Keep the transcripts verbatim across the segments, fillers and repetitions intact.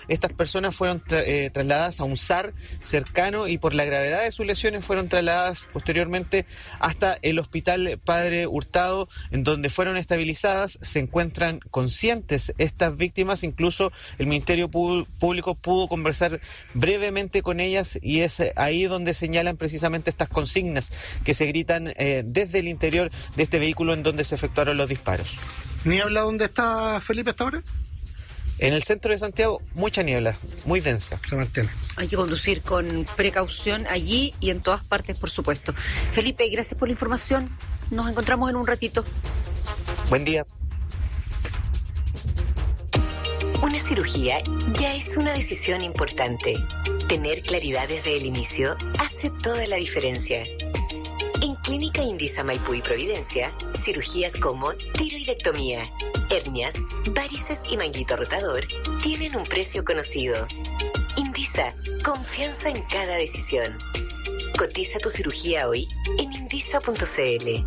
estas personas fueron tra- eh, trasladadas a un S A R cercano y por la gravedad de sus lesiones fueron trasladadas posteriormente hasta el Hospital Padre Hurtado, en donde fueron estabilizadas. Se encuentran conscientes estas víctimas, incluso el Ministerio Público pudo conversar brevemente con ellas y es ahí donde señalan precisamente estas consignas que se gritan eh, desde el interior de este vehículo en donde se efectuaron los disparos. ¿Niebla dónde está Felipe hasta ahora? En el centro de Santiago, mucha niebla, muy densa. Se mantiene. Hay que conducir con precaución allí y en todas partes, por supuesto. Felipe, gracias por la información. Nos encontramos en un ratito. Buen día. Una cirugía ya es una decisión importante. Tener claridad desde el inicio hace toda la diferencia. En Clínica Indisa Maipú y Providencia, cirugías como tiroidectomía, hernias, varices y manguito rotador tienen un precio conocido. Indisa, confianza en cada decisión. Cotiza tu cirugía hoy en indisa punto c l.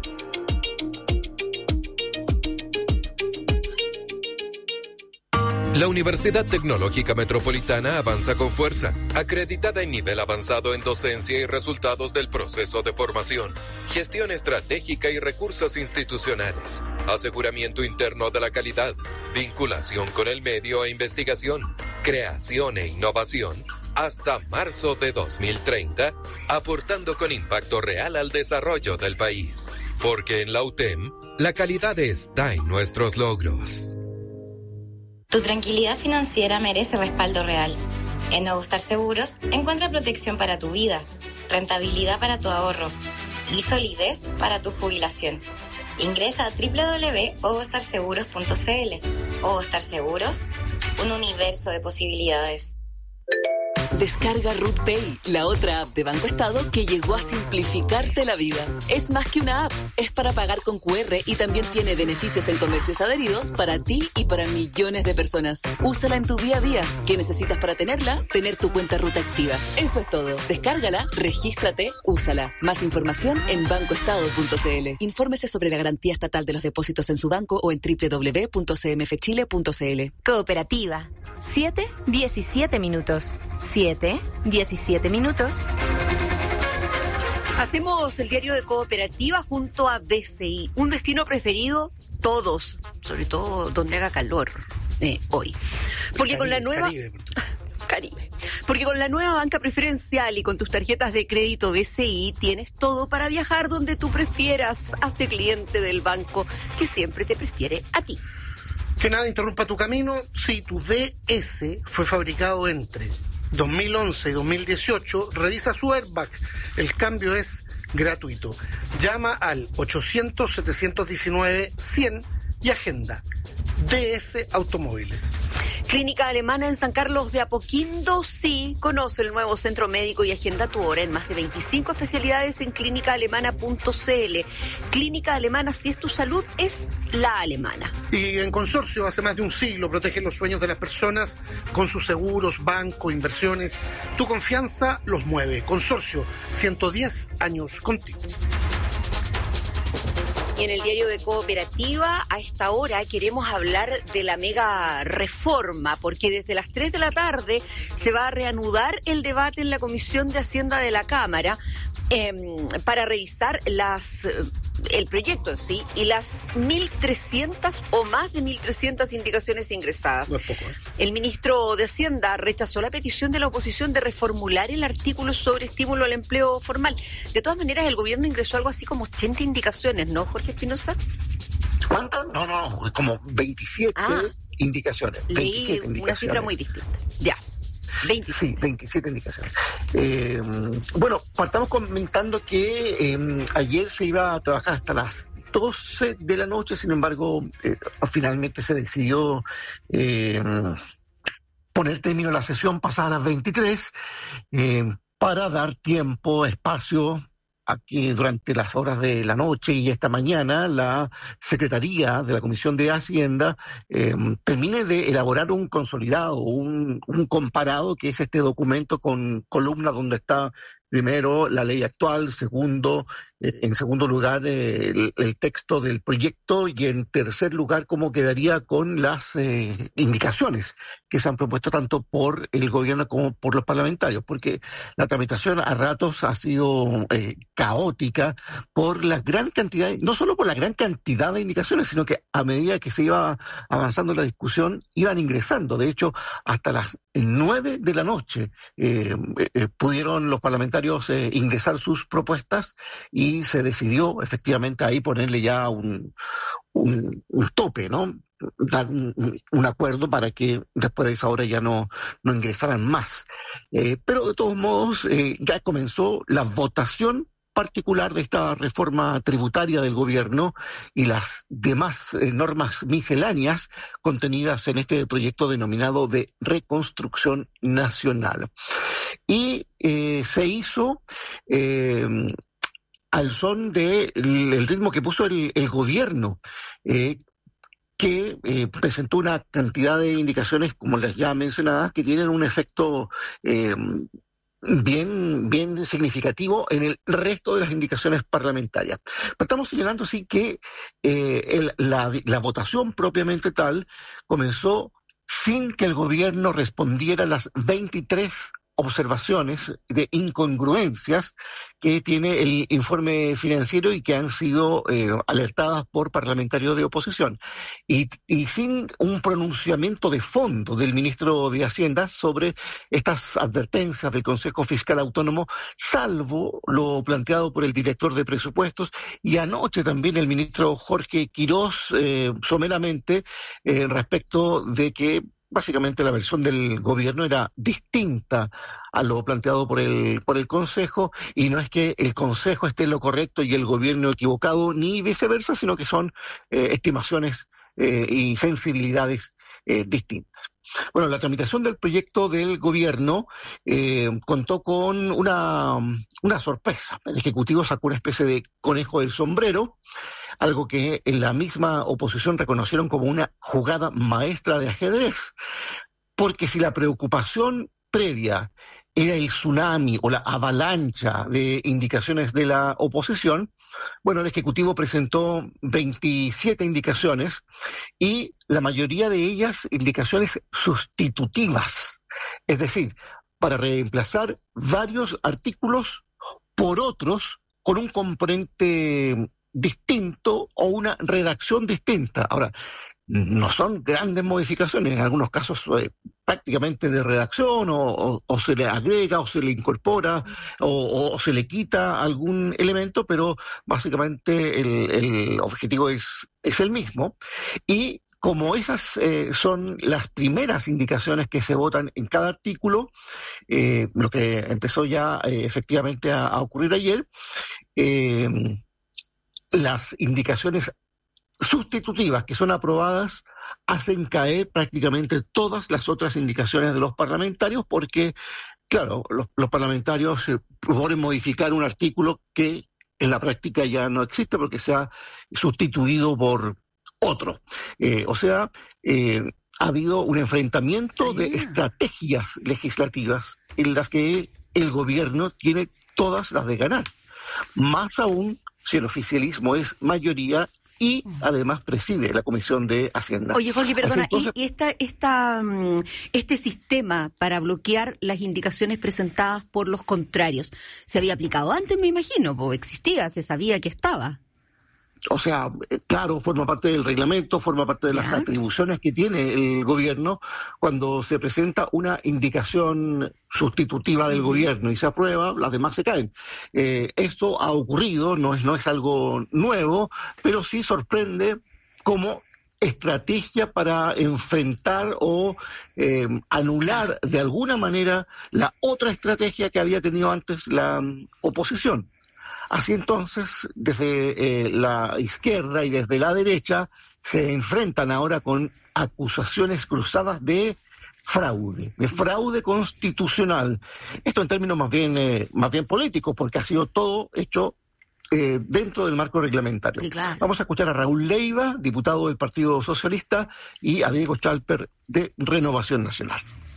La Universidad Tecnológica Metropolitana avanza con fuerza, acreditada en nivel avanzado en docencia y resultados del proceso de formación, gestión estratégica y recursos institucionales, aseguramiento interno de la calidad, vinculación con el medio e investigación, creación e innovación, hasta marzo de dos mil treinta, aportando con impacto real al desarrollo del país. Porque en la U T E M, la calidad está en nuestros logros. Tu tranquilidad financiera merece respaldo real. En Nuevo Star Seguros encuentra protección para tu vida, rentabilidad para tu ahorro y solidez para tu jubilación. Ingresa a doble u doble u doble u punto ovostar seguros punto c l. Ovostar Seguros, un universo de posibilidades. Descarga Ruth Pay, la otra app de Banco Estado que llegó a simplificarte la vida. Es más que una app, es para pagar con cu erre y también tiene beneficios en comercios adheridos para ti y para millones de personas. Úsala en tu día a día. ¿Qué necesitas para tenerla? Tener tu cuenta Ruth activa. Eso es todo. Descárgala, regístrate, úsala. Más información en banco estado punto c l. Infórmese sobre la garantía estatal de los depósitos en su banco o en doble u doble u doble u punto c m f chile punto c l. Cooperativa. siete, diecisiete minutos. siete, diecisiete minutos. Hacemos el diario de Cooperativa junto a B C I. Un destino preferido, todos, sobre todo donde haga calor eh, hoy. Porque Caribe, con la nueva... Caribe. Caribe. Porque con la nueva banca preferencial y con tus tarjetas de crédito B C I tienes todo para viajar donde tú prefieras. Hazte cliente del banco que siempre te prefiere a ti. Que nada interrumpa tu camino si tu D S fue fabricado entre dos mil once y dos mil dieciocho, revisa su airbag. El cambio es gratuito. Llama al ochocientos, setecientos diecinueve, cien y agenda. D S Automóviles. Clínica Alemana en San Carlos de Apoquindo, sí. Conoce el nuevo centro médico y agenda tu hora en más de veinticinco especialidades en clínica alemana punto c l. Clínica Alemana, si es tu salud, es la alemana. Y en Consorcio, hace más de un siglo, protege los sueños de las personas con sus seguros, banco, inversiones. Tu confianza los mueve. Consorcio, ciento diez años contigo. Y en el diario de Cooperativa, a esta hora queremos hablar de la mega reforma, porque desde las tres de la tarde se va a reanudar el debate en la Comisión de Hacienda de la Cámara eh, para revisar las el proyecto en sí y las mil trescientas o más de mil trescientas indicaciones ingresadas. No es poco, ¿eh? El ministro de Hacienda rechazó la petición de la oposición de reformular el artículo sobre estímulo al empleo formal. De todas maneras, el gobierno ingresó algo así como ochenta indicaciones, ¿no, Jorge Espinosa? ¿Cuántas? No, no, como veintisiete ah, indicaciones. Leí veintisiete indicaciones. Una cifra muy distinta. Ya. veinte. Sí, veintisiete indicaciones. Eh, bueno, partamos comentando que eh, ayer se iba a trabajar hasta las doce de la noche, sin embargo, eh, finalmente se decidió eh, poner término a la sesión pasada a las veintitrés eh, para dar tiempo, espacio a que durante las horas de la noche y esta mañana la Secretaría de la Comisión de Hacienda eh, termine de elaborar un consolidado, un, un comparado, que es este documento con columnas donde está primero la ley actual, segundo, eh, en segundo lugar eh, el, el texto del proyecto y en tercer lugar cómo quedaría con las eh, indicaciones que se han propuesto tanto por el gobierno como por los parlamentarios, porque la tramitación a ratos ha sido eh, caótica por la gran cantidad, no solo por la gran cantidad de indicaciones, sino que a medida que se iba avanzando la discusión iban ingresando. De hecho, hasta las nueve de la noche eh, eh, pudieron los parlamentarios eh, ingresar sus propuestas y se decidió efectivamente ahí ponerle ya un, un, un tope, ¿no? Dar un, un acuerdo para que después de esa hora ya no, no ingresaran más. Eh, pero de todos modos eh, ya comenzó la votación particular de esta reforma tributaria del gobierno y las demás eh, normas misceláneas contenidas en este proyecto denominado de reconstrucción nacional. Y eh, se hizo eh, al son del de ritmo que puso el, el gobierno, eh, que eh, presentó una cantidad de indicaciones, como las ya mencionadas, que tienen un efecto eh, bien, bien significativo en el resto de las indicaciones parlamentarias. Pero estamos señalando sí que eh, el, la, la votación propiamente tal comenzó sin que el gobierno respondiera a las veintitrés observaciones de incongruencias que tiene el informe financiero y que han sido eh, alertadas por parlamentarios de oposición. Y, y sin un pronunciamiento de fondo del ministro de Hacienda sobre estas advertencias del Consejo Fiscal Autónomo, salvo lo planteado por el director de presupuestos y anoche también el ministro Jorge Quirós eh, someramente eh, respecto de que básicamente la versión del gobierno era distinta a lo planteado por el por el Consejo, y no es que el Consejo esté en lo correcto y el gobierno equivocado, ni viceversa, sino que son eh, estimaciones eh, y sensibilidades eh, distintas. Bueno, la tramitación del proyecto del gobierno eh, contó con una, una sorpresa. El Ejecutivo sacó una especie de conejo del sombrero, algo que en la misma oposición reconocieron como una jugada maestra de ajedrez, porque si la preocupación previa era el tsunami o la avalancha de indicaciones de la oposición, bueno, el Ejecutivo presentó veintisiete indicaciones y la mayoría de ellas indicaciones sustitutivas, es decir, para reemplazar varios artículos por otros con un componente distinto o una redacción distinta. Ahora, no son grandes modificaciones, en algunos casos eh, prácticamente de redacción, o, o, o se le agrega o se le incorpora o, o se le quita algún elemento, pero básicamente el, el objetivo es, es el mismo. Y como esas eh, son las primeras indicaciones que se votan en cada artículo, eh, lo que empezó ya eh, efectivamente a, a ocurrir ayer, eh, las indicaciones sustitutivas que son aprobadas hacen caer prácticamente todas las otras indicaciones de los parlamentarios, porque, claro, los, los parlamentarios eh, proponen modificar un artículo que en la práctica ya no existe porque se ha sustituido por otro. Eh, o sea, eh, ha habido un enfrentamiento de estrategias legislativas en las que el gobierno tiene todas las de ganar. Más aún si el oficialismo es mayoría y además preside la Comisión de Hacienda. Oye, Jorge, perdona, entonces, ¿y, y esta, esta, este sistema para bloquear las indicaciones presentadas por los contrarios se había aplicado antes, me imagino? Pues existía, se sabía que estaba. O sea, claro, forma parte del reglamento, forma parte de las ¿Ya? atribuciones que tiene el gobierno cuando se presenta una indicación sustitutiva del gobierno y se aprueba, las demás se caen. Eh, esto ha ocurrido, no es, no es algo nuevo, pero sí sorprende como estrategia para enfrentar o eh, anular de alguna manera la otra estrategia que había tenido antes la um, oposición. Así entonces, desde eh, la izquierda y desde la derecha se enfrentan ahora con acusaciones cruzadas de fraude, de fraude constitucional. Esto en términos más bien, eh, más bien políticos, porque ha sido todo hecho eh, dentro del marco reglamentario. Sí, claro. Vamos a escuchar a Raúl Leiva, diputado del Partido Socialista, y a Diego Chalper de Renovación Nacional.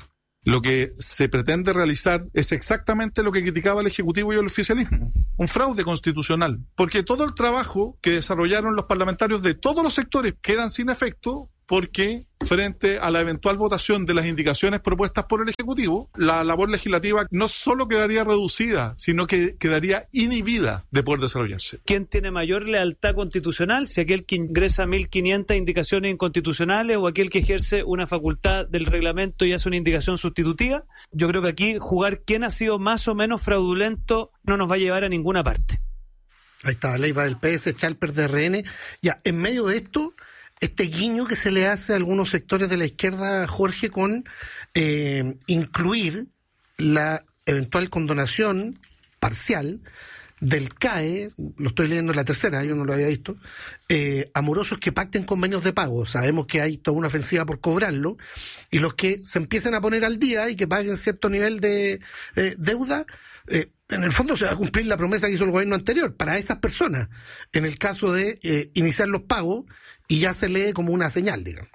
lo que se pretende realizar es exactamente lo que criticaba el Ejecutivo y el oficialismo, un fraude constitucional, porque todo el trabajo que desarrollaron los parlamentarios de todos los sectores quedan sin efecto, porque frente a la eventual votación de las indicaciones propuestas por el Ejecutivo, la labor legislativa no solo quedaría reducida, sino que quedaría inhibida de poder desarrollarse. ¿Quién tiene mayor lealtad constitucional? Si aquel que ingresa mil quinientas indicaciones inconstitucionales o aquel que ejerce una facultad del reglamento y hace una indicación sustitutiva. Yo creo que aquí jugar quién ha sido más o menos fraudulento no nos va a llevar a ninguna parte. Ahí está, Leiva del P S, Chalper de R N. Ya, en medio de esto, este guiño que se le hace a algunos sectores de la izquierda, Jorge, con eh, incluir la eventual condonación parcial del C A E, lo estoy leyendo en la tercera, yo no lo había visto, eh, a morosos que pacten convenios de pago. Sabemos que hay toda una ofensiva por cobrarlo, y los que se empiecen a poner al día y que paguen cierto nivel de eh, deuda, eh, en el fondo se va a cumplir la promesa que hizo el gobierno anterior para esas personas, en el caso de eh, iniciar los pagos, y ya se lee como una señal, digamos.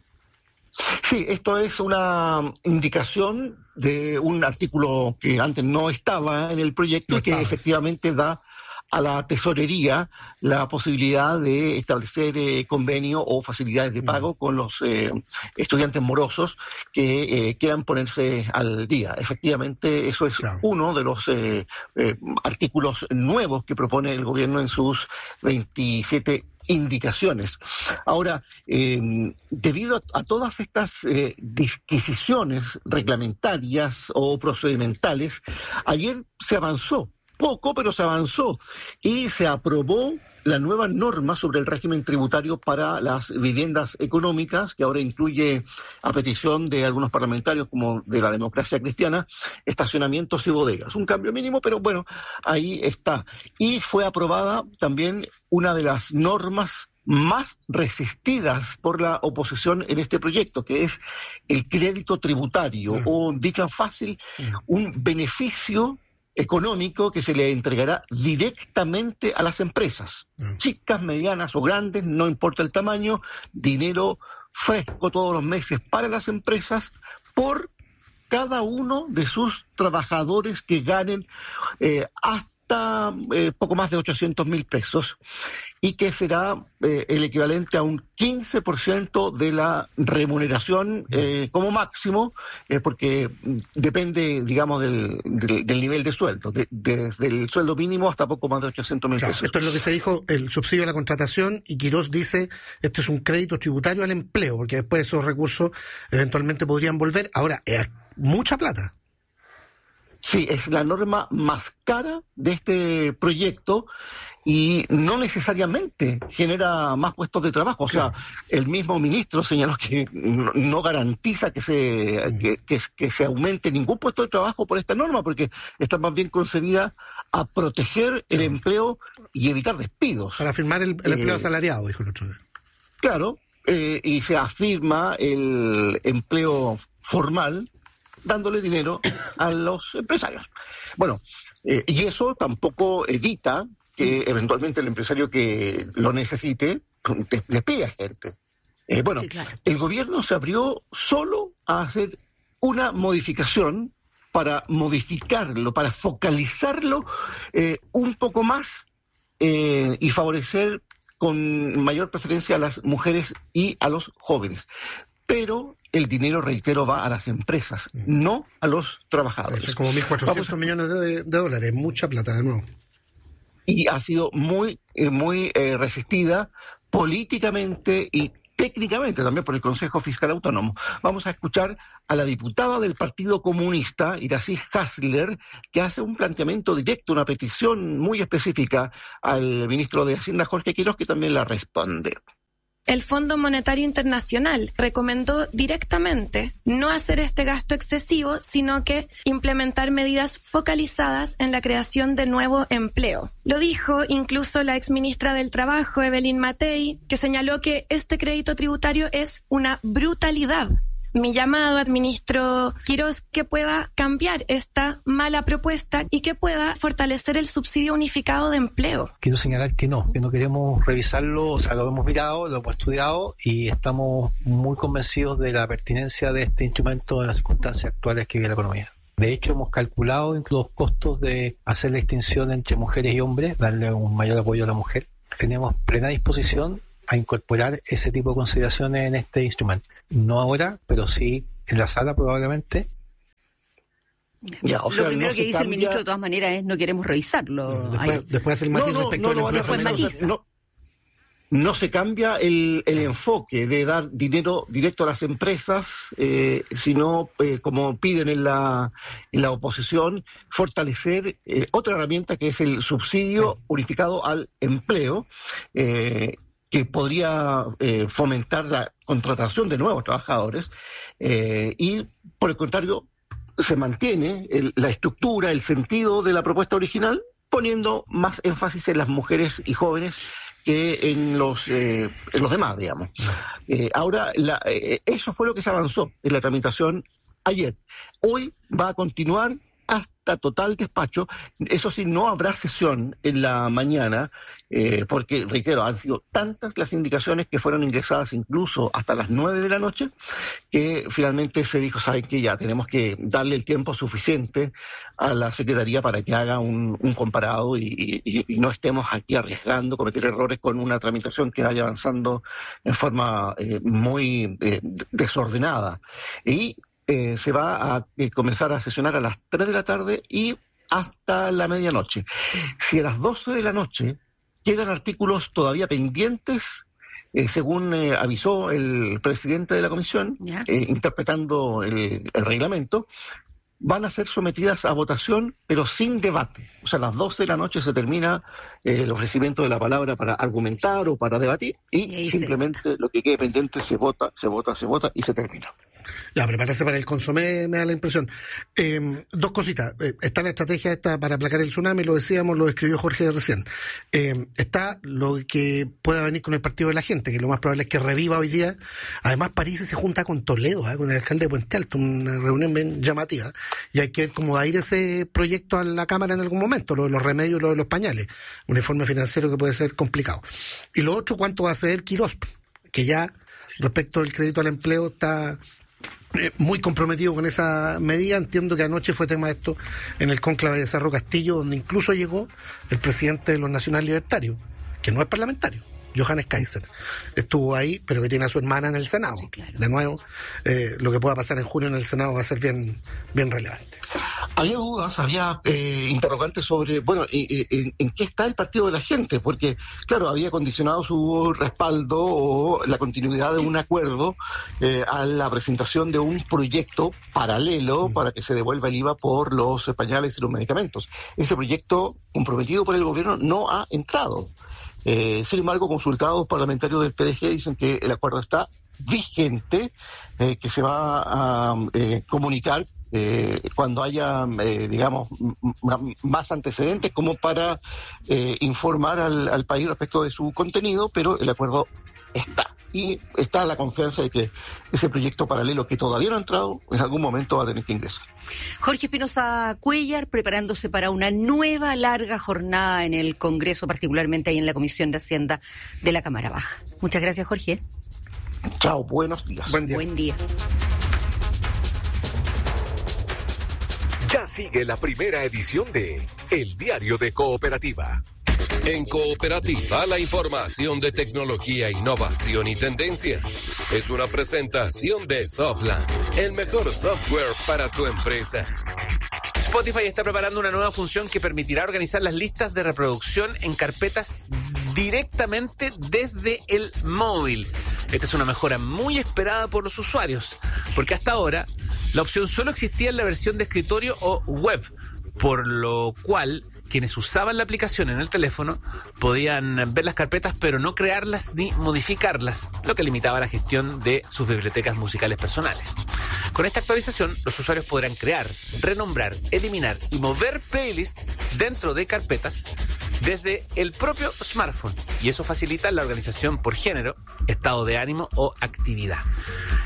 Sí, esto es una indicación de un artículo que antes no estaba en el proyecto no y que estaba. efectivamente da a la tesorería la posibilidad de establecer eh, convenio o facilidades de pago mm. con los eh, estudiantes morosos que eh, quieran ponerse al día. Efectivamente, eso es claro. uno de los eh, eh, artículos nuevos que propone el gobierno en sus veintisiete indicaciones. Ahora, eh, debido a, a todas estas eh, disquisiciones reglamentarias o procedimentales, ayer se avanzó. Poco, pero se avanzó y se aprobó la nueva norma sobre el régimen tributario para las viviendas económicas, que ahora incluye, a petición de algunos parlamentarios como de la Democracia Cristiana, estacionamientos y bodegas. Un cambio mínimo, pero bueno, ahí está. Y fue aprobada también una de las normas más resistidas por la oposición en este proyecto, que es el crédito tributario, mm. o dicho en fácil, mm. un beneficio económico que se le entregará directamente a las empresas, mm. chicas, medianas o grandes, no importa el tamaño, dinero fresco todos los meses para las empresas por cada uno de sus trabajadores que ganen eh, hasta Eh, poco más de ochocientos mil pesos, y que será eh, el equivalente a un quince por ciento de la remuneración eh, como máximo, eh, porque depende, digamos, del, del, del nivel de sueldo, de, de, desde el sueldo mínimo hasta poco más de ochocientos mil claro, pesos. Esto es lo que se dijo, el subsidio a la contratación, y Quirós dice, esto es un crédito tributario al empleo, porque después esos recursos eventualmente podrían volver. Ahora, es mucha plata. Sí, es la norma más cara de este proyecto y no necesariamente genera más puestos de trabajo. O sea, el mismo ministro señaló que no, no garantiza que se, que, que, que se aumente ningún puesto de trabajo por esta norma, porque está más bien concebida a proteger el empleo y evitar despidos. Para firmar el, el empleo eh, asalariado, dijo el otro día. Claro, eh, y se afirma el empleo formal, dándole dinero a los empresarios. Bueno, eh, y eso tampoco evita que eventualmente el empresario que lo necesite despida gente. Eh, bueno, sí, claro. El gobierno se abrió solo a hacer una modificación para modificarlo, para focalizarlo eh, un poco más eh, y favorecer con mayor preferencia a las mujeres y a los jóvenes. Pero el dinero, reitero, va a las empresas, no a los trabajadores. Es como mil cuatrocientos millones de, de dólares, mucha plata de nuevo. Y ha sido muy, eh, muy eh, resistida políticamente y técnicamente también por el Consejo Fiscal Autónomo. Vamos a escuchar a la diputada del Partido Comunista, Iracy Hasler, que hace un planteamiento directo, una petición muy específica al ministro de Hacienda, Jorge Quirós, que también la responde. El Fondo Monetario Internacional recomendó directamente no hacer este gasto excesivo, sino que implementar medidas focalizadas en la creación de nuevo empleo. Lo dijo incluso la exministra del Trabajo, Evelyn Matei, que señaló que este crédito tributario es una brutalidad. mi llamado al ministro Quirós que pueda cambiar esta mala propuesta y que pueda fortalecer el subsidio unificado de empleo. Quiero señalar que no, que no queremos revisarlo, o sea, lo hemos mirado, lo hemos estudiado y estamos muy convencidos de la pertinencia de este instrumento en las circunstancias actuales que vive la economía. De hecho, hemos calculado los costos de hacer la distinción entre mujeres y hombres, darle un mayor apoyo a la mujer. Tenemos plena disposición a incorporar ese tipo de consideraciones en este instrumento. No ahora, pero sí en la sala probablemente. Ya, o sea, lo primero no que dice cambia... el ministro de todas maneras es no queremos revisarlo. No, después, después hace el matiz no, no, respecto no, no, al después matiza. No, no se cambia el, el enfoque de dar dinero directo a las empresas, eh, sino, eh, como piden en la, en la oposición, fortalecer eh, otra herramienta que es el subsidio unificado al empleo, eh, que podría eh, fomentar la contratación de nuevos trabajadores eh, y, por el contrario, se mantiene el, la estructura, el sentido de la propuesta original, poniendo más énfasis en las mujeres y jóvenes que en los eh, en los demás, digamos. Eh, ahora, la, eh, eso fue lo que se avanzó en la tramitación ayer. Hoy va a continuar hasta total despacho. Eso sí, no habrá sesión en la mañana, eh, porque, reitero, han sido tantas las indicaciones que fueron ingresadas incluso hasta las nueve de la noche, que finalmente se dijo, ¿saben qué? Ya tenemos que darle el tiempo suficiente a la Secretaría para que haga un, un comparado y, y, y no estemos aquí arriesgando cometer errores con una tramitación que vaya avanzando en forma eh, muy eh, desordenada. Y Eh, se va a eh, comenzar a sesionar a las tres de la tarde y hasta la medianoche. Si a las doce de la noche quedan artículos todavía pendientes, eh, según eh, avisó el presidente de la comisión, eh, interpretando el, el reglamento, van a ser sometidas a votación, pero sin debate. O sea, a las doce de la noche se termina eh, el ofrecimiento de la palabra para argumentar o para debatir y, y simplemente lo que quede pendiente se vota, se vota, se vota y se termina. Ya, prepararse para el consomé, me da la impresión. Eh, dos cositas. Eh, está la estrategia esta para aplacar el tsunami, lo decíamos, lo escribió Jorge recién. Eh, está lo que pueda venir con el Partido de la Gente, que lo más probable es que reviva hoy día. Además, París se junta con Toledo, ¿eh? con el alcalde de Puente Alto, una reunión bien llamativa. Y hay que ver cómo va a ir ese proyecto a la Cámara en algún momento, lo de los remedios, lo de los pañales. Un informe financiero que puede ser complicado. Y lo otro, ¿cuánto va a ceder Quirós? Que ya, respecto del crédito al empleo, está Eh, muy comprometido con esa medida. Entiendo que anoche fue tema de esto en el cónclave de Cerro Castillo, donde incluso llegó el presidente de los Nacional Libertarios, que no es parlamentario, Johannes Kaiser. Estuvo ahí, pero que tiene a su hermana en el Senado. Sí, claro. De nuevo, eh, lo que pueda pasar en junio en el Senado va a ser bien, bien relevante. Había dudas, había eh, interrogantes sobre, bueno, eh, eh, en qué está el Partido de la Gente, porque, claro, había condicionado su respaldo o la continuidad de un acuerdo eh, a la presentación de un proyecto paralelo mm. para que se devuelva el I V A por los pañales y los medicamentos. Ese proyecto, comprometido por el gobierno, no ha entrado. Eh, sin embargo, consultados parlamentarios del P D G dicen que el acuerdo está vigente, eh, que se va a eh, comunicar eh, cuando haya, eh, digamos, m- más antecedentes como para eh, informar al, al país respecto de su contenido, pero el acuerdo está. Y está la confianza de que ese proyecto paralelo que todavía no ha entrado, en algún momento va a tener que ingresar. Jorge Espinosa Cuéllar, preparándose para una nueva larga jornada en el Congreso, particularmente ahí en la Comisión de Hacienda de la Cámara Baja. Muchas gracias, Jorge. Chao, buenos días. Buen día. Buen día. Ya sigue la primera edición de El Diario de Cooperativa. En Cooperativa, la información de tecnología, innovación y tendencias. Es una presentación de Softland, el mejor software para tu empresa. Spotify está preparando una nueva función que permitirá organizar las listas de reproducción en carpetas directamente desde el móvil. Esta es una mejora muy esperada por los usuarios, porque hasta ahora la opción solo existía en la versión de escritorio o web, por lo cual quienes usaban la aplicación en el teléfono podían ver las carpetas pero no crearlas ni modificarlas, lo que limitaba la gestión de sus bibliotecas musicales personales. Con esta actualización, los usuarios podrán crear, renombrar, eliminar y mover playlists dentro de carpetas desde el propio smartphone, y eso facilita la organización por género, estado de ánimo o actividad.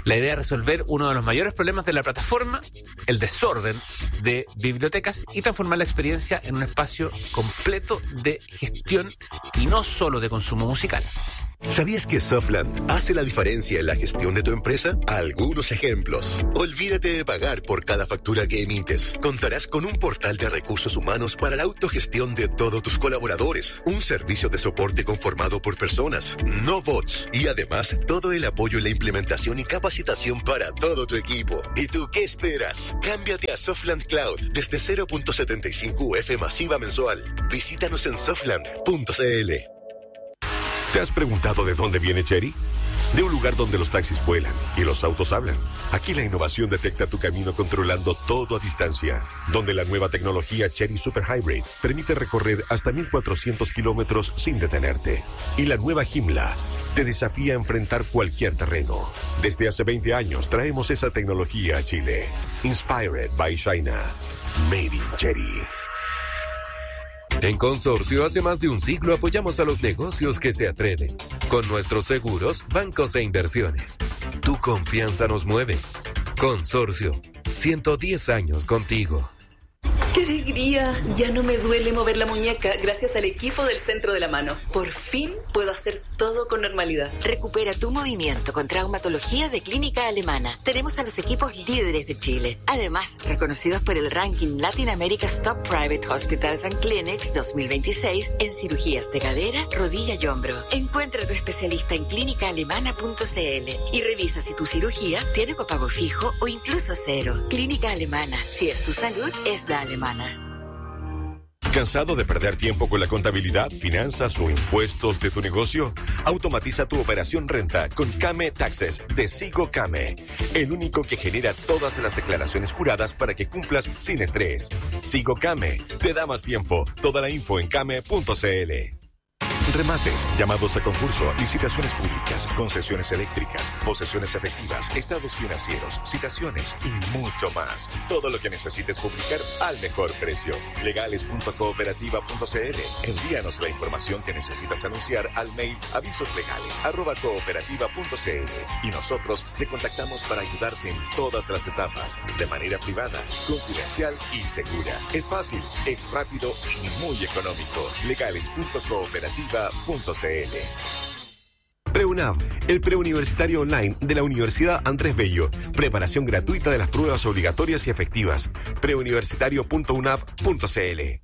La idea es resolver uno de los mayores problemas de la plataforma, el desorden de bibliotecas, y transformar la experiencia en un espacio completo de gestión y no solo de consumo musical. ¿Sabías que Softland hace la diferencia en la gestión de tu empresa? Algunos ejemplos. Olvídate de pagar por cada factura que emites. Contarás con un portal de recursos humanos para la autogestión de todos tus colaboradores. Un servicio de soporte conformado por personas, no bots. Y además, todo el apoyo en la implementación y capacitación para todo tu equipo. ¿Y tú qué esperas? Cámbiate a Softland Cloud desde cero punto setenta y cinco U F masiva mensual. Visítanos en softland punto c l. ¿Te has preguntado de dónde viene Chery? De un lugar donde los taxis vuelan y los autos hablan. Aquí la innovación detecta tu camino controlando todo a distancia. Donde la nueva tecnología Chery Super Hybrid permite recorrer hasta mil cuatrocientos kilómetros sin detenerte. Y la nueva Joomla te desafía a enfrentar cualquier terreno. Desde hace veinte años traemos esa tecnología a Chile. Inspired by China. Made in Chery. En Consorcio, hace más de un siglo apoyamos a los negocios que se atreven. Con nuestros seguros, bancos e inversiones. Tu confianza nos mueve. Consorcio, ciento diez años contigo. ¡Qué alegría! Ya no me duele mover la muñeca gracias al equipo del Centro de la Mano. Por fin puedo hacer todo con normalidad. Recupera tu movimiento con traumatología de Clínica Alemana. Tenemos a los equipos líderes de Chile. Además, reconocidos por el ranking Latin America's Top Private Hospitals and Clinics dos mil veintiséis en cirugías de cadera, rodilla y hombro. Encuentra a tu especialista en clínica alemana punto c l y revisa si tu cirugía tiene copago fijo o incluso cero. Clínica Alemana. Si es tu salud, es la alemana. ¿Cansado de perder tiempo con la contabilidad, finanzas o impuestos de tu negocio? Automatiza tu operación renta con Kame Taxes de Sigo Kame, el único que genera todas las declaraciones juradas para que cumplas sin estrés. Sigo Kame te da más tiempo. Toda la info en kame punto c l. Remates, llamados a concurso, licitaciones públicas, concesiones eléctricas, posesiones efectivas, estados financieros, citaciones y mucho más. Todo lo que necesites publicar al mejor precio. legales punto cooperativa punto c l. Envíanos la información que necesitas anunciar al mail avisoslegales arroba cooperativa punto c l y nosotros te contactamos para ayudarte en todas las etapas, de manera privada, confidencial y segura. Es fácil, es rápido y muy económico. legales punto cooperativa punto c l. PreUNAV, el preuniversitario online de la Universidad Andrés Bello. Preparación gratuita de las pruebas obligatorias y efectivas. preuniversitario punto unav punto c l.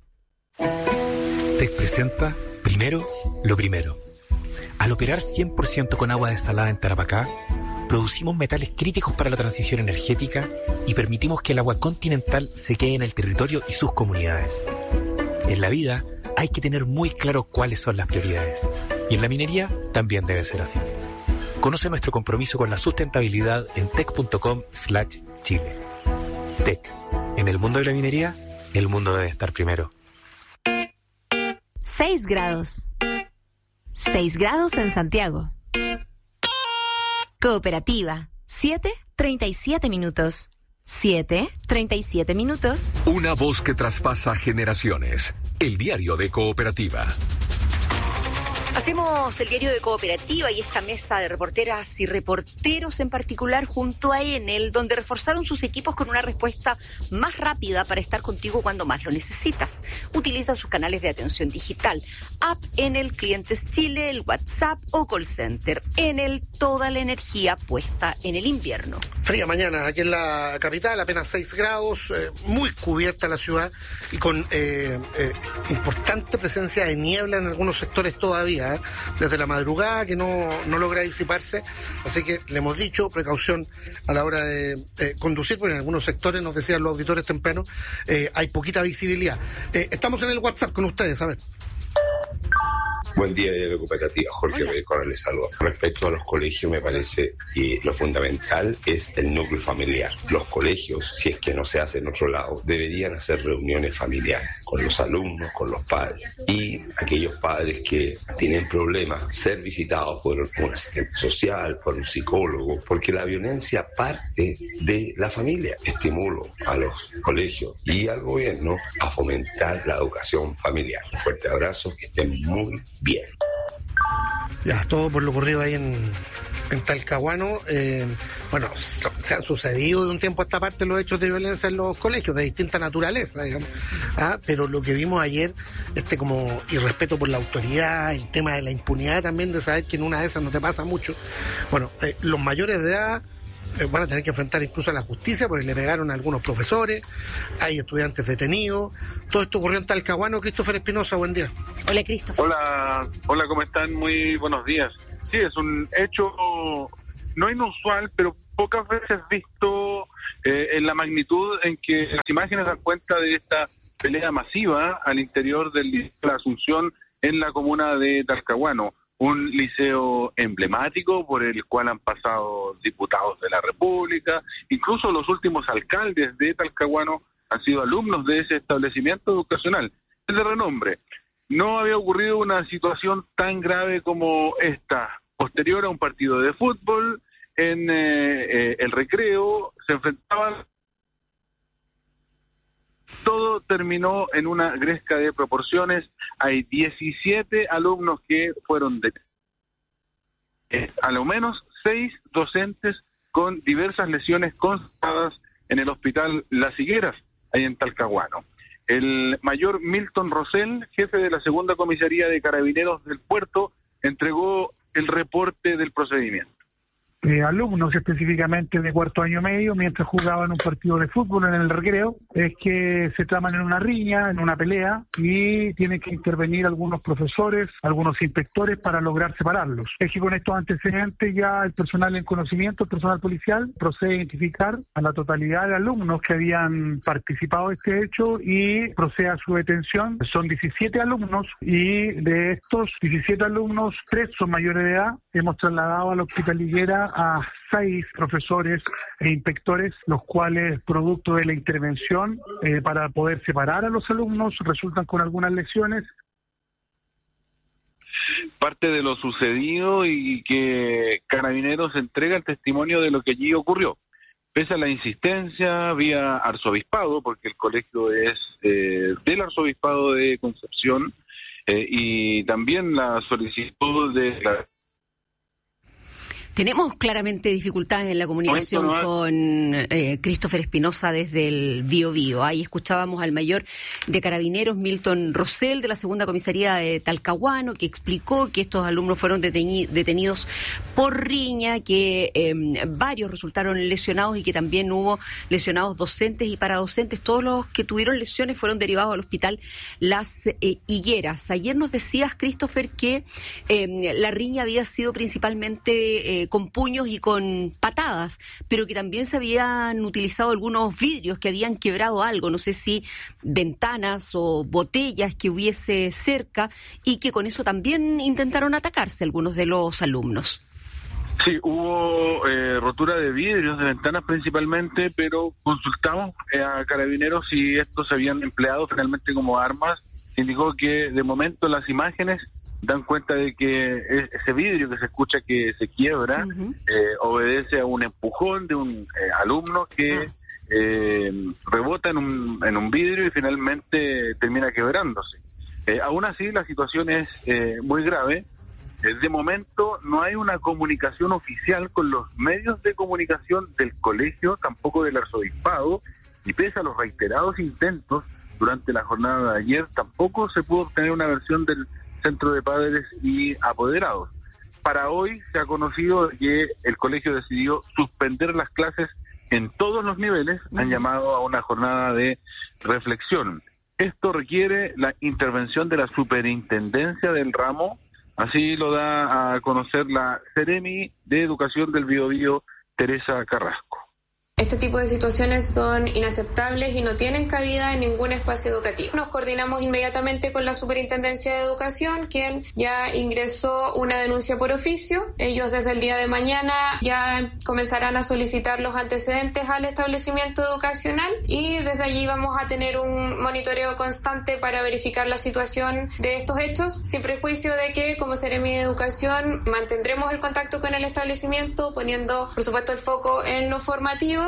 Tec presenta Primero lo Primero. Al operar cien por ciento con agua desalada en Tarapacá, producimos metales críticos para la transición energética y permitimos que el agua continental se quede en el territorio y sus comunidades. En la vida, hay que tener muy claro cuáles son las prioridades. Y en la minería también debe ser así. Conoce nuestro compromiso con la sustentabilidad en tec punto com slash chile. Tec. En el mundo de la minería, el mundo debe estar primero. seis grados. seis grados en Santiago. Cooperativa. siete, treinta y siete minutos. siete, treinta y siete minutos. Una voz que traspasa generaciones. El diario de Cooperativa. Hacemos el diario de Cooperativa y esta mesa de reporteras y reporteros en particular junto a Enel, donde reforzaron sus equipos con una respuesta más rápida para estar contigo cuando más lo necesitas. Utiliza sus canales de atención digital, app Enel, Clientes Chile, el WhatsApp o call center. Enel, toda la energía puesta en el invierno. Fría mañana aquí en la capital, apenas seis grados, eh, muy cubierta la ciudad y con eh, eh, importante presencia de niebla en algunos sectores todavía. Desde la madrugada que no, no logra disiparse, así que le hemos dicho precaución a la hora de eh, conducir, porque en algunos sectores, nos decían los auditores temprano, eh, hay poquita visibilidad. Eh, estamos en el WhatsApp con ustedes, a ver. Buen día de la Cooperativa, Jorge Becora les saludo. Respecto a los colegios, me parece que lo fundamental es el núcleo familiar. Los colegios, si es que no se hace en otro lado, deberían hacer reuniones familiares con los alumnos, con los padres. Y aquellos padres que tienen problemas, ser visitados por un asistente social, por un psicólogo, porque la violencia parte de la familia. Estimulo a los colegios y al gobierno a fomentar la educación familiar. Un fuerte abrazo, que estén muy bien. Ya, todo por lo ocurrido ahí en, En Talcahuano, eh, bueno, se han sucedido de un tiempo a esta parte los hechos de violencia en los colegios, de distinta naturaleza, digamos. Ah, pero lo que vimos ayer, este como irrespeto por la autoridad, el tema de la impunidad también, de saber que en una de esas no te pasa mucho. Bueno, eh, los mayores de edad eh, van a tener que enfrentar incluso a la justicia porque le pegaron a algunos profesores, hay estudiantes detenidos. Todo esto ocurrió en Talcahuano. Christopher Espinosa, buen día. Hola, Christopher. Hola, hola, ¿cómo están? Muy buenos días. Sí, es un hecho no inusual, pero pocas veces visto eh, en la magnitud en que las imágenes dan cuenta de esta pelea masiva al interior del Liceo de la Asunción en la comuna de Talcahuano, un liceo emblemático por el cual han pasado diputados de la República, incluso los últimos alcaldes de Talcahuano han sido alumnos de ese establecimiento educacional, es de renombre. No había ocurrido una situación tan grave como esta. Posterior a un partido de fútbol, en eh, eh, el recreo, se enfrentaban. Todo terminó en una gresca de proporciones. Hay diecisiete alumnos que fueron detenidos. Eh, a lo menos seis docentes con diversas lesiones constatadas en el hospital Las Higueras, ahí en Talcahuano. El mayor Milton Rosell, jefe de la segunda comisaría de Carabineros del Puerto, entregó el reporte del procedimiento. Eh, alumnos específicamente de cuarto año medio, mientras jugaban un partido de fútbol en el recreo, es que se traman en una riña, en una pelea, y tienen que intervenir algunos profesores, algunos inspectores para lograr separarlos. Es que con estos antecedentes ya el personal en conocimiento, el personal policial, procede a identificar a la totalidad de alumnos que habían participado de este hecho y procede a su detención. Son diecisiete alumnos y de estos diecisiete alumnos, tres son mayores de edad. Hemos trasladado al hospital Higuera a seis profesores e inspectores, los cuales, producto de la intervención eh, para poder separar a los alumnos, resultan con algunas lesiones. Parte de lo sucedido y que Carabineros entrega el testimonio de lo que allí ocurrió. Pese a la insistencia vía arzobispado, porque el colegio es eh, del arzobispado de Concepción, eh, y también la solicitud de la... Tenemos claramente dificultades en la comunicación con eh, Christopher Espinosa desde el Bío Bío. Ahí escuchábamos al mayor de Carabineros, Milton Rosell, de la segunda comisaría de Talcahuano, que explicó que estos alumnos fueron deteni- detenidos por riña, que eh, varios resultaron lesionados y que también hubo lesionados docentes y paradocentes. Todos los que tuvieron lesiones fueron derivados al hospital Las eh, Higueras. Ayer nos decías, Christopher, que eh, la riña había sido principalmente... Eh, con puños y con patadas, pero que también se habían utilizado algunos vidrios que habían quebrado algo, no sé si ventanas o botellas que hubiese cerca, y que con eso también intentaron atacarse algunos de los alumnos. Sí, hubo eh, rotura de vidrios, de ventanas principalmente, pero consultamos eh, a Carabineros si estos se habían empleado finalmente como armas. Indicó que de momento las imágenes dan cuenta de que ese vidrio que se escucha que se quiebra uh-huh. eh, obedece a un empujón de un eh, alumno que uh-huh. eh, rebota en un, en un vidrio y finalmente termina quebrándose. Eh, aún así, la situación es eh, muy grave. Eh, de momento no hay una comunicación oficial con los medios de comunicación del colegio, tampoco del arzobispado, y pese a los reiterados intentos durante la jornada de ayer, tampoco se pudo obtener una versión del Centro de Padres y Apoderados. Para hoy se ha conocido que el colegio decidió suspender las clases en todos los niveles, uh-huh. han llamado a una jornada de reflexión. Esto requiere la intervención de la superintendencia del ramo, así lo da a conocer la Seremi de Educación del Biobío, Teresa Carrasco. Este tipo de situaciones son inaceptables y no tienen cabida en ningún espacio educativo. Nos coordinamos inmediatamente con la Superintendencia de Educación, quien ya ingresó una denuncia por oficio. Ellos desde el día de mañana ya comenzarán a solicitar los antecedentes al establecimiento educacional y desde allí vamos a tener un monitoreo constante para verificar la situación de estos hechos, sin prejuicio de que como Seremi de Educación mantendremos el contacto con el establecimiento, poniendo por supuesto el foco en lo formativo.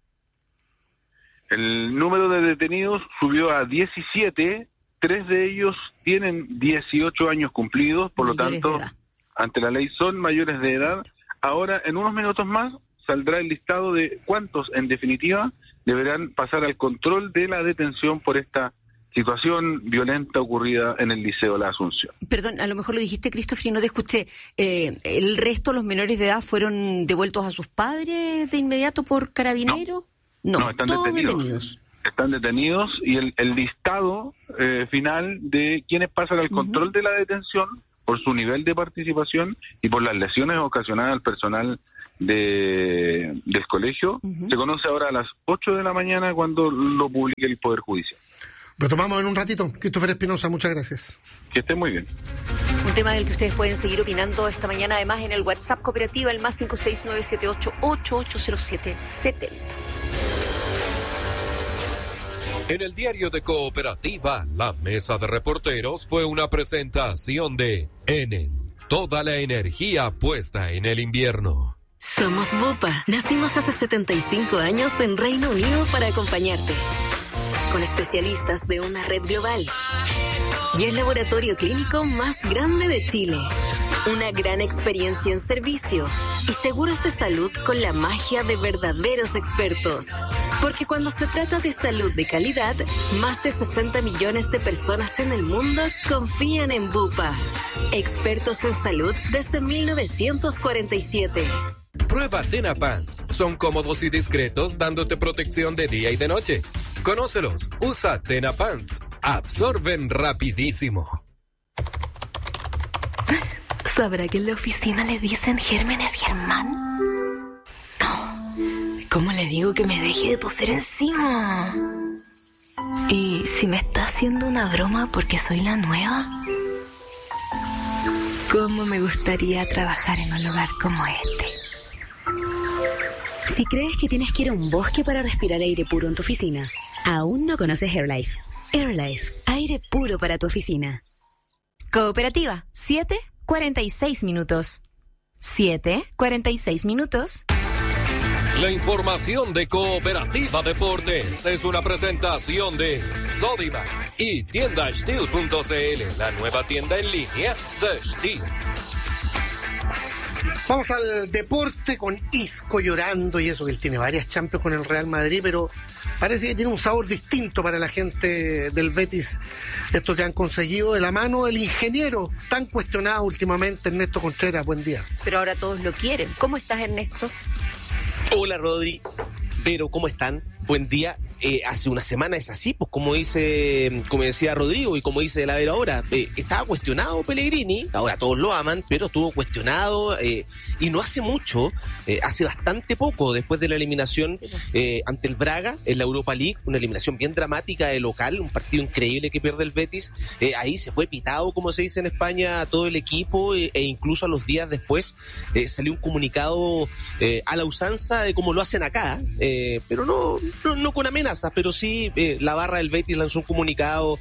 El número de detenidos subió a diecisiete, tres de ellos tienen dieciocho años cumplidos, por lo tanto, ante la ley son mayores de edad. ahora en unos minutos más saldrá el listado de cuántos en definitiva deberán pasar al control de la detención por esta situación violenta ocurrida en el Liceo La Asunción. Perdón, a lo mejor lo dijiste, Christopher, y no te escuché. Eh, ¿El resto, los menores de edad, fueron devueltos a sus padres de inmediato por Carabineros? No, no, no están todos detenidos. detenidos. Están detenidos y el, el listado eh, final de quienes pasan al control uh-huh. de la detención por su nivel de participación y por las lesiones ocasionadas al personal de del colegio, uh-huh. se conoce ahora a las ocho de la mañana cuando lo publique el Poder Judicial. Retomamos en un ratito. Christopher Espinosa, muchas gracias. Que esté muy bien. Un tema del que ustedes pueden seguir opinando esta mañana, además en el WhatsApp Cooperativa, el más cinco seis nueve siete ocho ocho ocho cero siete siete cero. En el diario de Cooperativa, la mesa de reporteros fue una presentación de Enel. Toda la energía puesta en el invierno. Somos Bupa. Nacimos hace setenta y cinco años en Reino Unido para acompañarte. Con especialistas de una red global. Y el laboratorio clínico más grande de Chile. Una gran experiencia en servicio y seguros de salud con la magia de verdaderos expertos. Porque cuando se trata de salud de calidad, más de sesenta millones de personas en el mundo confían en Bupa. Expertos en salud desde mil novecientos cuarenta y siete. Prueba Tena Pants. Son cómodos y discretos, dándote protección de día y de noche. Conócelos. Usa Tena Pants. Absorben rapidísimo. ¿Sabrá que en la oficina le dicen Gérmenes Germán? No. ¿Cómo le digo que me deje de toser encima? ¿Y si me está haciendo una broma porque soy la nueva? ¿Cómo me gustaría trabajar en un lugar como este? Si crees que tienes que ir a un bosque para respirar aire puro en tu oficina, aún no conoces AirLife. AirLife, aire puro para tu oficina. Cooperativa, siete cuarenta y seis minutos. siete cuarenta y seis minutos. La información de Cooperativa Deportes es una presentación de Sodimac y tienda steel punto c l, la nueva tienda en línea de Steel. Vamos al deporte con Isco llorando y eso, que él tiene varias Champions con el Real Madrid, pero parece que tiene un sabor distinto para la gente del Betis, esto que han conseguido de la mano del ingeniero tan cuestionado últimamente, Ernesto Contreras. Buen día. Pero ahora todos lo quieren. ¿Cómo estás, Ernesto? Hola, Rodri. Pero, ¿cómo están? Buen día. Eh, hace una semana es así, pues como dice, como decía Rodrigo y como dice la Vera ahora, eh, estaba cuestionado Pellegrini, ahora todos lo aman, pero estuvo cuestionado eh, y no hace mucho, eh, hace bastante poco, después de la eliminación eh, ante el Braga en la Europa League, una eliminación bien dramática de local, un partido increíble que pierde el Betis, eh, ahí se fue pitado, como se dice en España, a todo el equipo eh, e incluso a los días después eh, salió un comunicado eh, a la usanza de cómo lo hacen acá, eh, pero no, no, no con amenazas. Pero sí, eh, la barra del Betis lanzó un comunicado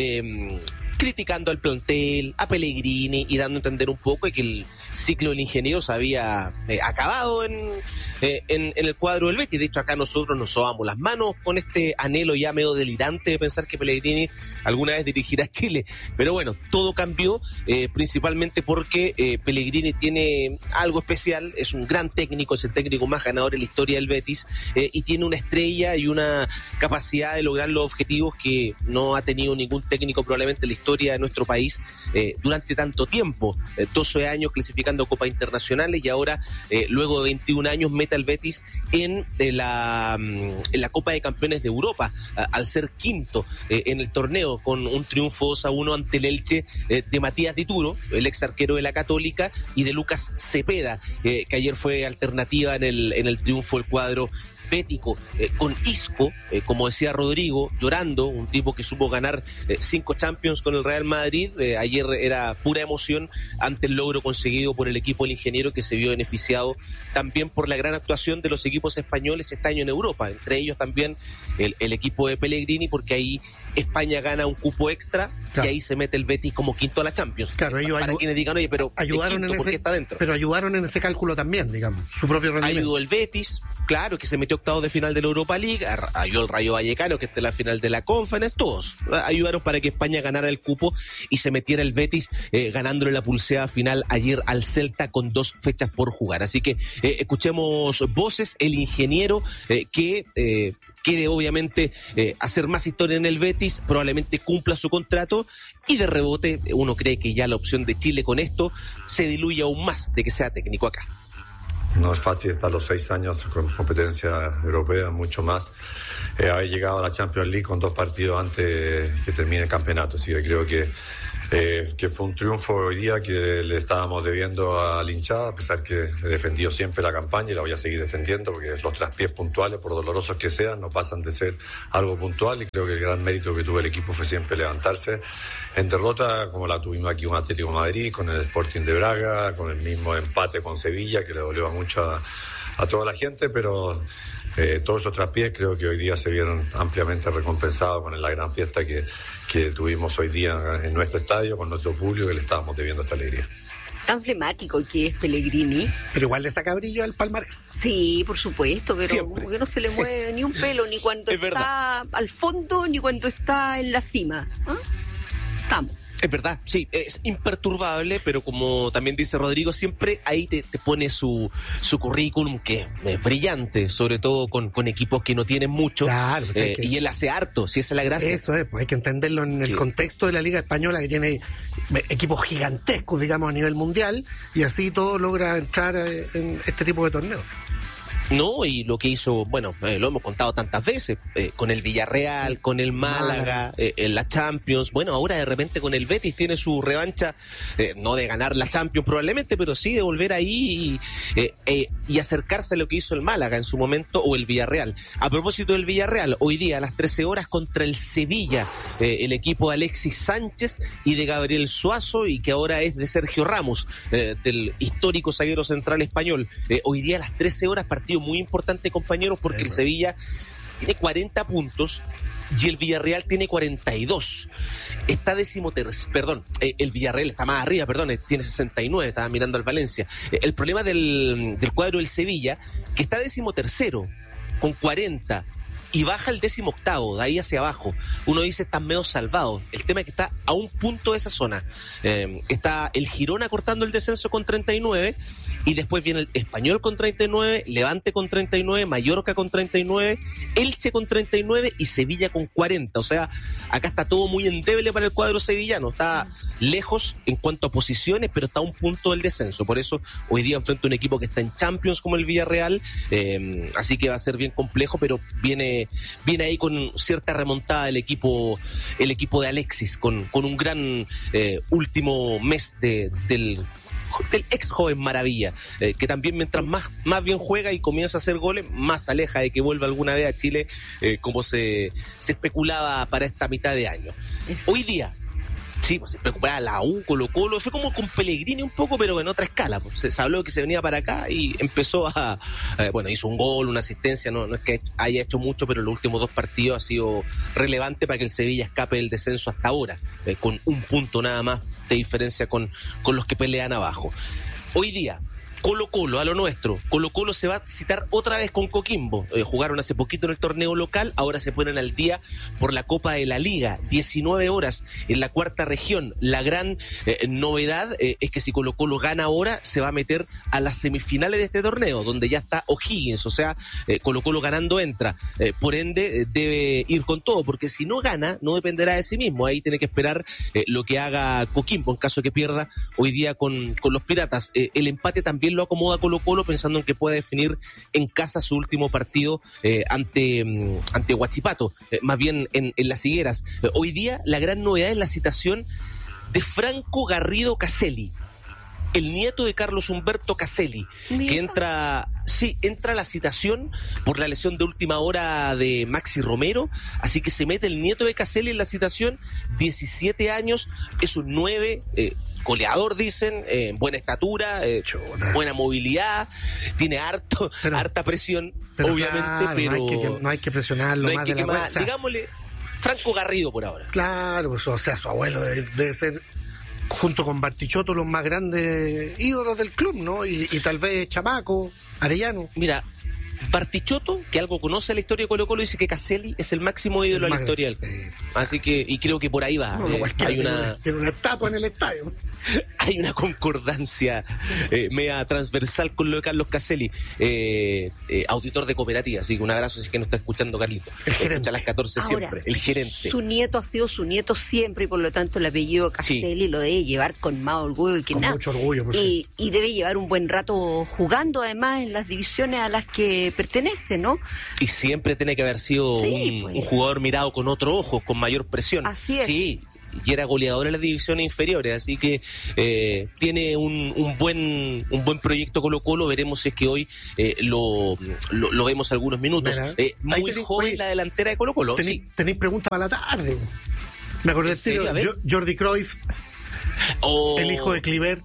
eh, criticando al plantel, a Pellegrini y dando a entender un poco de que el ciclo del ingeniero se había eh, acabado en, eh, en, en el cuadro del Betis. De hecho, acá nosotros nos sobamos las manos con este anhelo ya medio delirante de pensar que Pellegrini alguna vez dirigirá a Chile. Pero bueno, todo cambió, eh, principalmente porque eh, Pellegrini tiene algo especial, es un gran técnico, es el técnico más ganador en la historia del Betis, eh, y tiene una estrella y una capacidad de lograr los objetivos que no ha tenido ningún técnico probablemente en la historia de nuestro país eh, durante tanto tiempo, eh, doce años clasificando Copas Internacionales y ahora eh, luego de veintiún años mete al Betis en, eh, la, en la Copa de Campeones de Europa, a, al ser quinto eh, en el torneo con un triunfo dos a uno ante el Elche eh, de Matías Dituro, el ex arquero de la Católica, y de Lucas Cepeda, eh, que ayer fue alternativa en el, en el triunfo del cuadro bético, eh, con Isco, eh, como decía Rodrigo, llorando, un tipo que supo ganar eh, cinco Champions con el Real Madrid. Eh, ayer era pura emoción ante el logro conseguido por el equipo del ingeniero, que se vio beneficiado también por la gran actuación de los equipos españoles este año en Europa, entre ellos también el, el equipo de Pellegrini, porque ahí España gana un cupo extra, claro, y ahí se mete el Betis como quinto a la Champions. Claro, ellos para ayu- quienes digan, oye, pero ayudaron quinto, en ¿por qué ese, está dentro? Pero ayudaron en ese cálculo también, digamos, su propio rendimiento. Ayudó el Betis, claro, que se metió octavos de final de la Europa League, ayudó el Rayo Vallecano que está en la final de la Conference, todos ayudaron para que España ganara el cupo y se metiera el Betis eh, ganándole la pulseada final ayer al Celta con dos fechas por jugar. Así que eh, escuchemos voces, el ingeniero eh, que eh, quiere obviamente eh, hacer más historia en el Betis, probablemente cumpla su contrato y de rebote uno cree que ya la opción de Chile con esto se diluye aún más de que sea técnico acá. No es fácil estar los seis años con competencia europea, mucho más. Eh, haber llegado a la Champions League con dos partidos antes que termine el campeonato. Así que creo que, eh, que fue un triunfo hoy día que le estábamos debiendo a la hinchada, a pesar que he defendido siempre la campaña y la voy a seguir defendiendo, porque los traspiés puntuales, por dolorosos que sean, no pasan de ser algo puntual, y creo que el gran mérito que tuvo el equipo fue siempre levantarse en derrota, como la tuvimos aquí con Atlético de Madrid, con el Sporting de Braga, con el mismo empate con Sevilla, que le dolió mucho a, a toda la gente, pero eh, todos esos traspiés creo que hoy día se vieron ampliamente recompensados con la gran fiesta que, que tuvimos hoy día en nuestro estadio, con nuestro público, que le estábamos debiendo esta alegría. Tan flemático que es Pellegrini. Pero igual le saca brillo al palmarés. Sí, por supuesto, pero como que no se le mueve ni un pelo, ni cuando está verdad. Al fondo, ni cuando está en la cima. ¿Ah? Estamos. Es verdad, sí, es imperturbable, pero como también dice Rodrigo, siempre ahí te, te pone su, su currículum, que es brillante, sobre todo con, con equipos que no tienen mucho, claro, pues eh, que... y él hace harto, si esa es la gracia. Eso es, pues hay que entenderlo en el sí. contexto de la Liga Española, que tiene equipos gigantescos, digamos, a nivel mundial, y así todo logra entrar en este tipo de torneos. No, y lo que hizo, bueno, eh, lo hemos contado tantas veces, eh, con el Villarreal, con el Málaga, eh, en la Champions, bueno, ahora de repente con el Betis tiene su revancha, eh, no de ganar la Champions probablemente, pero sí de volver ahí y, eh, eh, y acercarse a lo que hizo el Málaga en su momento, o el Villarreal. A propósito del Villarreal, hoy día a las trece horas contra el Sevilla, eh, el equipo de Alexis Sánchez y de Gabriel Suazo, y que ahora es de Sergio Ramos, eh, del histórico zaguero central español. Eh, hoy día a las trece horas, partido muy importante, compañeros, porque el Sevilla tiene cuarenta puntos y el Villarreal tiene cuarenta y dos. Está decimotercero, perdón, eh, el Villarreal está más arriba, perdón, eh, tiene sesenta y nueve, estaba mirando al Valencia. Eh, el problema del, del cuadro del Sevilla, que está decimotercero con cuarenta y baja el décimo octavo, de ahí hacia abajo. Uno dice, están medio salvados. El tema es que está a un punto de esa zona. Eh, está el Girona cortando el descenso con treinta y nueve, y después viene el Español con treinta y nueve, Levante con treinta y nueve, Mallorca con treinta y nueve, Elche con treinta y nueve y Sevilla con cuarenta. O sea, acá está todo muy endeble para el cuadro sevillano. Está lejos en cuanto a posiciones, pero está a un punto del descenso. Por eso hoy día enfrenta un equipo que está en Champions como el Villarreal, eh, así que va a ser bien complejo, pero viene, viene ahí con cierta remontada el equipo, el equipo de Alexis, con, con un gran eh, último mes de, del del ex joven maravilla, eh, que también mientras más, más bien juega y comienza a hacer goles, más se aleja de que vuelva alguna vez a Chile, eh, como se, se especulaba para esta mitad de año. Eso. Hoy día, sí, pues se especulaba la U, Colo Colo, fue como con Pellegrini un poco, pero en otra escala. Pues se, se habló que se venía para acá y empezó a, eh, bueno, hizo un gol, una asistencia, no, no es que haya hecho mucho, pero los últimos dos partidos ha sido relevante para que el Sevilla escape del descenso hasta ahora, eh, con un punto nada más de diferencia con, con los que pelean abajo. Hoy día, Colo Colo, a lo nuestro. Colo Colo se va a citar otra vez con Coquimbo. Eh, jugaron hace poquito en el torneo local, ahora se ponen al día por la Copa de la Liga. diecinueve horas en la cuarta región. La gran eh, novedad eh, es que si Colo Colo gana ahora, se va a meter a las semifinales de este torneo, donde ya está O'Higgins. O sea, eh, Colo Colo ganando entra. Eh, por ende, eh, debe ir con todo, porque si no gana, no dependerá de sí mismo. Ahí tiene que esperar eh, lo que haga Coquimbo, en caso de que pierda hoy día con, con los Piratas. Eh, el empate también lo acomoda Colo Colo, pensando en que puede definir en casa su último partido eh, ante, ante Huachipato, eh, más bien en, en las Higueras. Eh, hoy día la gran novedad es la citación de Franco Garrido Caselli, el nieto de Carlos Humberto Caselli, Mira. que entra, sí, entra a la citación por la lesión de última hora de Maxi Romero, así que se mete el nieto de Caselli en la citación, diecisiete años, es un nueve, eh, goleador, dicen, eh, buena estatura, eh, buena movilidad, tiene harto, pero, harta presión, pero obviamente, claro, pero... No hay que, no hay que presionarlo no hay más que de la quemar, cuenta. Digámosle, Franco Garrido por ahora. Claro, pues, o sea, su abuelo debe, debe ser, junto con Bartichotto, los más grandes ídolos del club, ¿no? Y, y tal vez Chamaco, Arellano. Mira, Bartichotto, que algo conoce la historia de Colo Colo, dice que Caselli es el máximo ídolo de la historia del club. Sí. Así que, y creo que por ahí va. No, eh, hay una... una... Tiene una estatua en el estadio. Hay una concordancia eh, media transversal con lo de Carlos Caselli, eh, eh, auditor de cooperativa. Así que un abrazo si es que nos está escuchando Carlito. El gerente. A las catorce Ahora, siempre. El gerente. Su nieto ha sido su nieto siempre y por lo tanto el apellido Caselli sí. lo debe llevar con más orgullo que con nada. Mucho orgullo. Por y, y debe llevar un buen rato jugando además en las divisiones a las que pertenece, ¿no? Y siempre tiene que haber sido sí, un, pues. un jugador mirado con otro ojo, con mayor presión. Así es. Sí. Y era goleador en las divisiones inferiores, así que eh, tiene un, un buen un buen proyecto Colo Colo. Veremos si es que hoy eh, lo, lo, lo vemos algunos minutos. Eh, muy tenés, joven oye, la delantera de Colo Colo. Tenéis sí. tenés preguntas para la tarde. Me acordé de Jordi Cruyff, oh. el hijo de Cliver,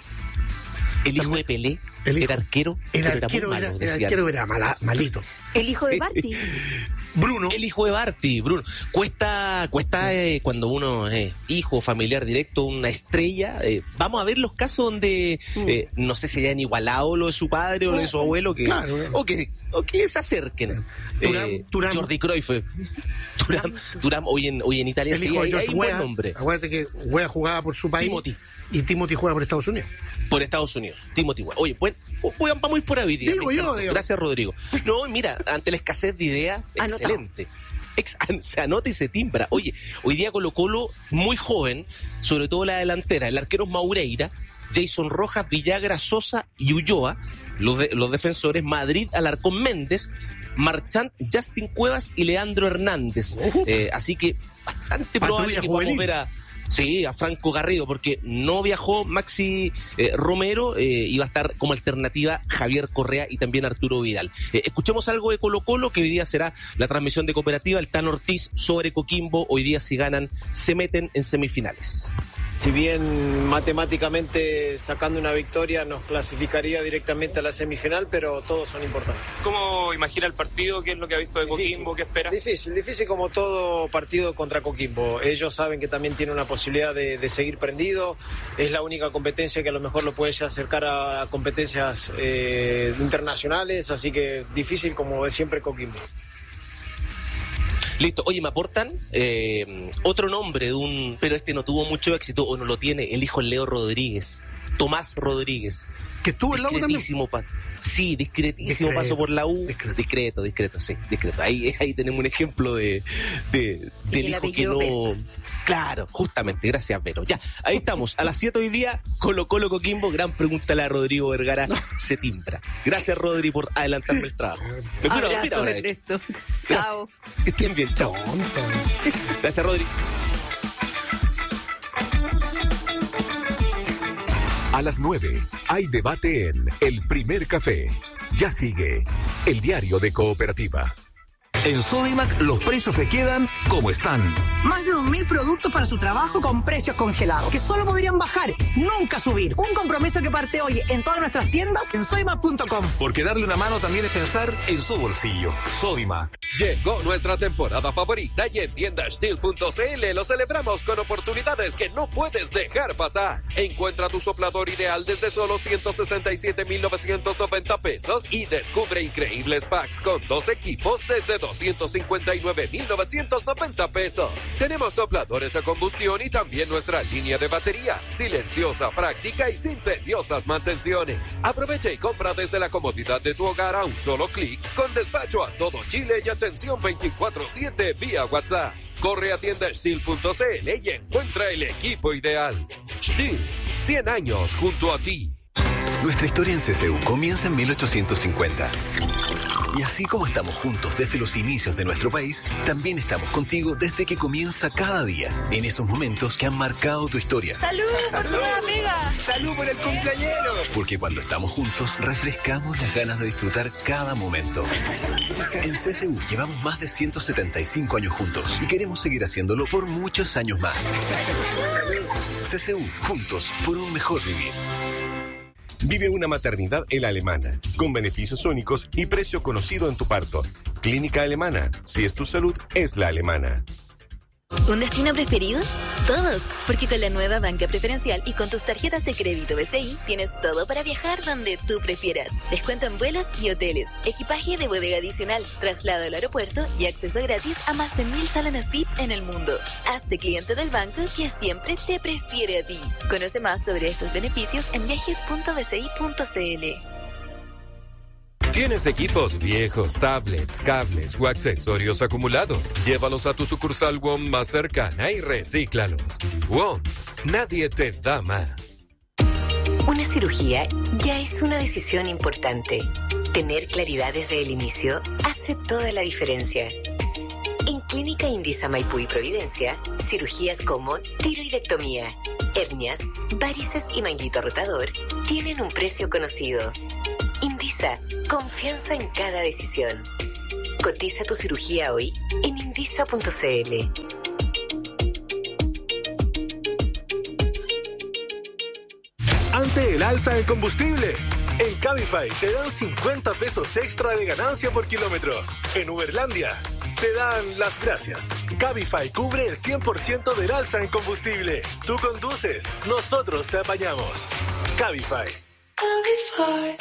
el hijo de Pelé. El hijo, era arquero, el arquero era, malo, era, el arquero era mala, malito. El hijo sí. de Barty. Bruno. El hijo de Barty, Bruno. Cuesta, cuesta eh, cuando uno es eh, hijo, familiar directo, una estrella. Eh, vamos a ver los casos donde mm. eh, no sé si hayan igualado lo de su padre o lo de su abuelo, que, claro, o, que o que se acerquen. Turam, eh, Turam. Jordi Cruyff. Turam, Turam, hoy en, hoy en Italia el sí hijo hay, de hay un buen nombre. Acuérdate que Wea jugaba por su país. Timothy. Y Timothy juega por Estados Unidos. Por Estados Unidos, Timothy Wea. Oye, pues, vamos a ir por ahí. Digo yo, digo. Gracias, Rodrigo. No, mira, ante la escasez de ideas, excelente. Ex, se anota y se timbra. Oye, hoy día Colo Colo muy joven, sobre todo la delantera. El arquero es Maureira, Jason Rojas, Villagra, Sosa y Ulloa. Los, de, los defensores, Madrid, Alarcón Méndez, Marchant, Justin Cuevas y Leandro Hernández. Uh-huh. Eh, así que bastante probable que podamos ver a... Sí, a Franco Garrido, porque no viajó Maxi eh, Romero, eh, iba a estar como alternativa Javier Correa y también Arturo Vidal. Eh, escuchemos algo de Colo Colo, que hoy día será la transmisión de Cooperativa, el Tan Ortiz sobre Coquimbo. Hoy día si ganan, se meten en semifinales. Si bien matemáticamente sacando una victoria nos clasificaría directamente a la semifinal, pero todos son importantes. ¿Cómo imagina el partido? ¿Qué es lo que ha visto de Coquimbo? Difícil, ¿qué espera? Difícil, difícil como todo partido contra Coquimbo. Ellos saben que también tienen una posibilidad de, de seguir prendido. Es la única competencia que a lo mejor lo puede acercar a competencias eh, internacionales, así que difícil como es siempre Coquimbo. Listo. Oye, me aportan eh, otro nombre de un... Pero este no tuvo mucho éxito, o no lo tiene, el hijo Leo Rodríguez. Tomás Rodríguez. ¿Que estuvo en la U también? Pa- sí, discretísimo discreto, paso por la U. Discreto, discreto, discreto sí, discreto. Ahí, ahí tenemos un ejemplo de, de del hijo que no... Pesa. Claro, justamente, gracias Vero. Ya, ahí estamos, a las siete hoy día, Colo Colo Coquimbo, gran pregunta la Rodrigo Vergara, se timbra. Gracias Rodri por adelantarme el trabajo. Me quiero dormir ahora, de hecho. Chao. Que estén bien, chao. Gracias Rodri. A las nueve hay debate en El Primer Café. Ya sigue El Diario de Cooperativa. En Sodimac los precios se quedan como están. Más de dos mil productos para su trabajo con precios congelados, que solo podrían bajar, nunca subir. Un compromiso que parte hoy en todas nuestras tiendas en sodimac punto com. Porque darle una mano también es pensar en su bolsillo. Sodimac. Llegó nuestra temporada favorita y en tienda steel punto c l lo celebramos con oportunidades que no puedes dejar pasar. Encuentra tu soplador ideal desde solo ciento sesenta y siete mil novecientos noventa pesos y descubre increíbles packs con dos equipos desde doscientos cincuenta y nueve mil novecientos noventa pesos. Tenemos sopladores a combustión y también nuestra línea de batería, silenciosa, práctica y sin tediosas mantenciones. Aprovecha y compra desde la comodidad de tu hogar a un solo clic, con despacho a todo Chile y atención veinticuatro siete vía WhatsApp. Corre a tienda steel punto c l y encuentra el equipo ideal. Steel, cien años junto a ti. Nuestra historia en C C U comienza en mil ochocientos cincuenta. Y así como estamos juntos desde los inicios de nuestro país, también estamos contigo desde que comienza cada día, en esos momentos que han marcado tu historia. ¡Salud por tu nueva pega! ¡Salud por el cumpleañero! Porque cuando estamos juntos, refrescamos las ganas de disfrutar cada momento. En C C U llevamos más de ciento setenta y cinco años juntos y queremos seguir haciéndolo por muchos años más. C C U, juntos por un mejor vivir. Vive una maternidad en la Alemana, con beneficios únicos y precio conocido en tu parto. Clínica Alemana. Si es tu salud, es la Alemana. ¿Un destino preferido? Todos, porque con la nueva banca preferencial y con tus tarjetas de crédito B C I tienes todo para viajar donde tú prefieras. Descuento en vuelos y hoteles, equipaje de bodega adicional, traslado al aeropuerto y acceso gratis a más de mil salones V I P en el mundo. Hazte cliente del banco que siempre te prefiere a ti. Conoce más sobre estos beneficios en viajes punto b c i punto c l. ¿Tienes equipos viejos, tablets, cables o accesorios acumulados? Llévalos a tu sucursal W O M más cercana y recíclalos. W O M, nadie te da más. Una cirugía ya es una decisión importante. Tener claridad desde el inicio hace toda la diferencia. En Clínica Indisa Maipú y Providencia, cirugías como tiroidectomía, hernias, varices y manguito rotador tienen un precio conocido. Indisa, confianza en cada decisión. Cotiza tu cirugía hoy en indisa punto c l. Ante el alza en combustible, en Cabify te dan cincuenta pesos extra de ganancia por kilómetro. En Uberlandia te dan las gracias. Cabify cubre el cien por ciento del alza en combustible. Tú conduces, nosotros te apañamos. Cabify. Cabify.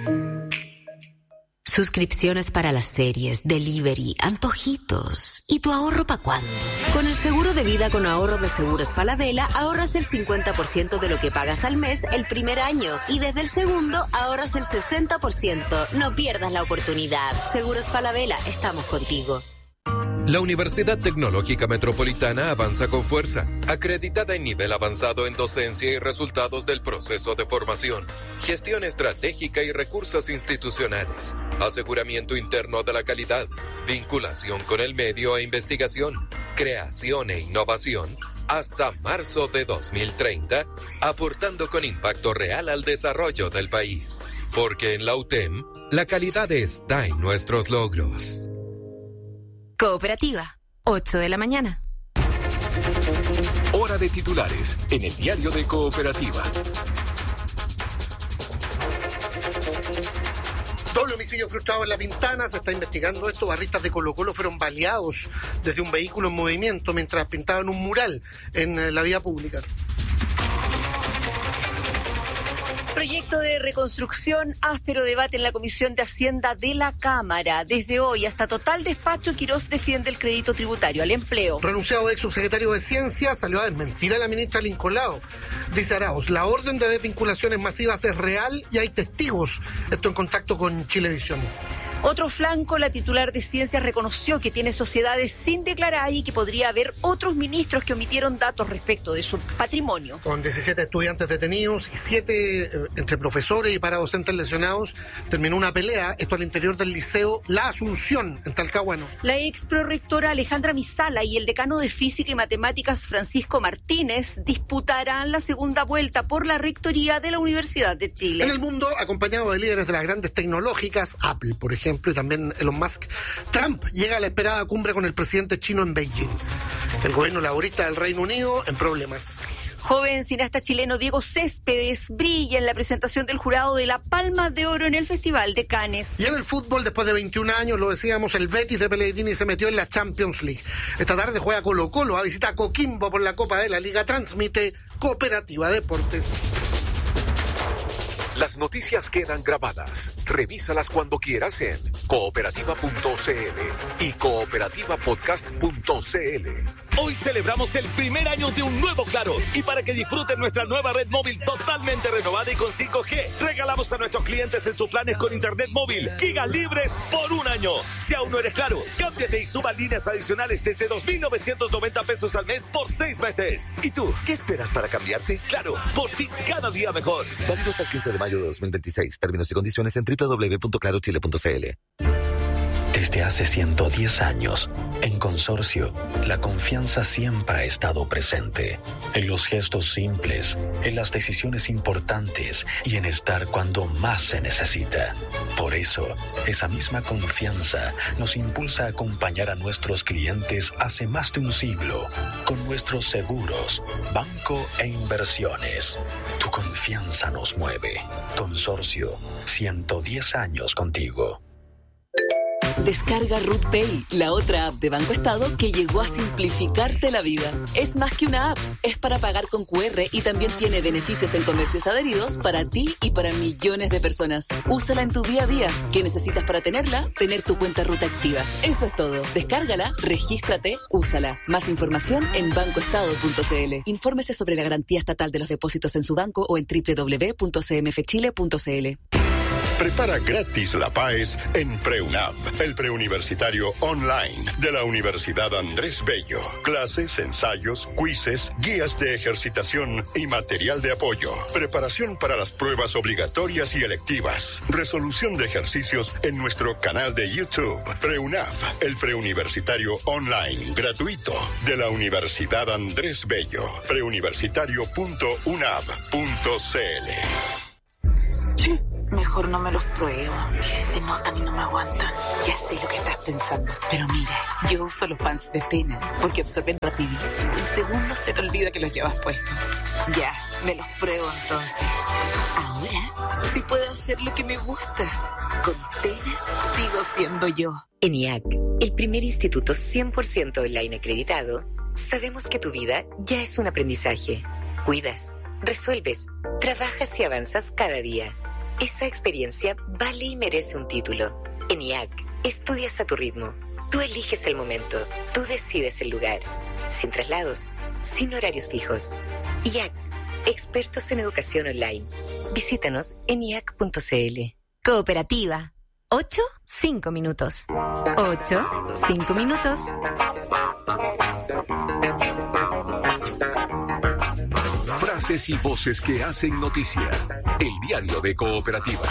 Suscripciones para las series, delivery, antojitos. ¿Y tu ahorro para cuándo? Con el seguro de vida con ahorro de Seguros Falabella ahorras el cincuenta por ciento de lo que pagas al mes el primer año y desde el segundo ahorras el sesenta por ciento. No pierdas la oportunidad. Seguros Falabella, estamos contigo. La Universidad Tecnológica Metropolitana avanza con fuerza, acreditada en nivel avanzado en docencia y resultados del proceso de formación, gestión estratégica y recursos institucionales, aseguramiento interno de la calidad, vinculación con el medio e investigación, creación e innovación, hasta marzo de dos mil treinta, aportando con impacto real al desarrollo del país. Porque en la U T E M, la calidad está en nuestros logros. Cooperativa, ocho de la mañana. Hora de titulares en el diario de Cooperativa. Doble homicidio frustrado en La Pintana, se está investigando esto. Barristas de Colo Colo fueron baleados desde un vehículo en movimiento mientras pintaban un mural en la vía pública. Proyecto de reconstrucción, áspero debate en la Comisión de Hacienda de la Cámara. Desde hoy hasta total despacho, Quirós defiende el crédito tributario al empleo. Renunciado ex subsecretario de Ciencia salió a desmentir a la ministra Lincoln Lado. Dice Arauz, la orden de desvinculaciones masivas es real y hay testigos. Esto en contacto con Chilevisión. Otro flanco, la titular de Ciencias reconoció que tiene sociedades sin declarar y que podría haber otros ministros que omitieron datos respecto de su patrimonio. Con diecisiete estudiantes detenidos y siete eh, entre profesores y paradocentes lesionados, terminó una pelea, esto al interior del liceo La Asunción, en Talcahuano. La ex prorectora Alejandra Misala y el decano de Física y Matemáticas Francisco Martínez disputarán la segunda vuelta por la rectoría de la Universidad de Chile. En el mundo, acompañado de líderes de las grandes tecnológicas, Apple, por ejemplo, y también Elon Musk, Trump llega a la esperada cumbre con el presidente chino en Beijing. El gobierno laborista del Reino Unido en problemas. Joven cineasta chileno Diego Céspedes brilla en la presentación del jurado de la Palma de Oro en el Festival de Cannes. Y en el fútbol, después de veintiún años, lo decíamos, el Betis de Pellegrini se metió en la Champions League. Esta tarde juega Colo Colo a visitar Coquimbo por la Copa de la Liga. Transmite Cooperativa Deportes. Las noticias quedan grabadas. Revísalas cuando quieras en cooperativa punto c l y cooperativa podcast punto c l. Hoy celebramos el primer año de un nuevo Claro. Y para que disfruten nuestra nueva red móvil totalmente renovada y con cinco G, regalamos a nuestros clientes en sus planes con internet móvil gigas libres por un año. Si aún no eres Claro, cámbiate y suba líneas adicionales desde dos mil novecientos noventa pesos al mes por seis meses. ¿Y tú, qué esperas para cambiarte? Claro, por ti cada día mejor. Válido hasta el quince de mayo de dos mil veintiséis. Términos y condiciones en doble u doble u doble u punto claro chile punto c l. Desde hace ciento diez años, en Consorcio, la confianza siempre ha estado presente. En los gestos simples, en las decisiones importantes y en estar cuando más se necesita. Por eso, esa misma confianza nos impulsa a acompañar a nuestros clientes hace más de un siglo, con nuestros seguros, banco e inversiones. Tu confianza nos mueve. Consorcio, ciento diez años contigo. Descarga Root Pay, la otra app de Banco Estado que llegó a simplificarte la vida. Es más que una app, es para pagar con cu erre y también tiene beneficios en comercios adheridos para ti y para millones de personas. Úsala en tu día a día. ¿Qué necesitas para tenerla? Tener tu cuenta Ruta activa. Eso es todo. Descárgala, regístrate, úsala. Más información en banco estado punto c l. Infórmese sobre la garantía estatal de los depósitos en su banco o en doble u doble u doble u punto c m f chile punto c l. Prepara gratis la PAES en PreUNAV, el preuniversitario online de la Universidad Andrés Bello. Clases, ensayos, quizzes, guías de ejercitación y material de apoyo. Preparación para las pruebas obligatorias y electivas. Resolución de ejercicios en nuestro canal de YouTube. PreUNAV, el preuniversitario online gratuito de la Universidad Andrés Bello. preuniversitario punto u n a v punto c l. Mejor no me los pruebo. Y si se notan y no me aguantan. Ya sé lo que estás pensando. Pero mira, yo uso los pants de Tena porque absorben rapidísimo. En segundos se te olvida que los llevas puestos. Ya, me los pruebo entonces. Ahora sí puedo hacer lo que me gusta. Con Tena sigo siendo yo. En I A C, el primer instituto cien por ciento online acreditado, sabemos que tu vida ya es un aprendizaje. Cuidas, resuelves, trabajas y avanzas cada día. Esa experiencia vale y merece un título. En I A C, estudias a tu ritmo. Tú eliges el momento. Tú decides el lugar. Sin traslados, sin horarios fijos. I A C, expertos en educación online. Visítanos en i a c punto c l. Cooperativa. ocho, cinco minutos. ocho, cinco minutos. Frases y voces que hacen noticia. El diario de Cooperativa.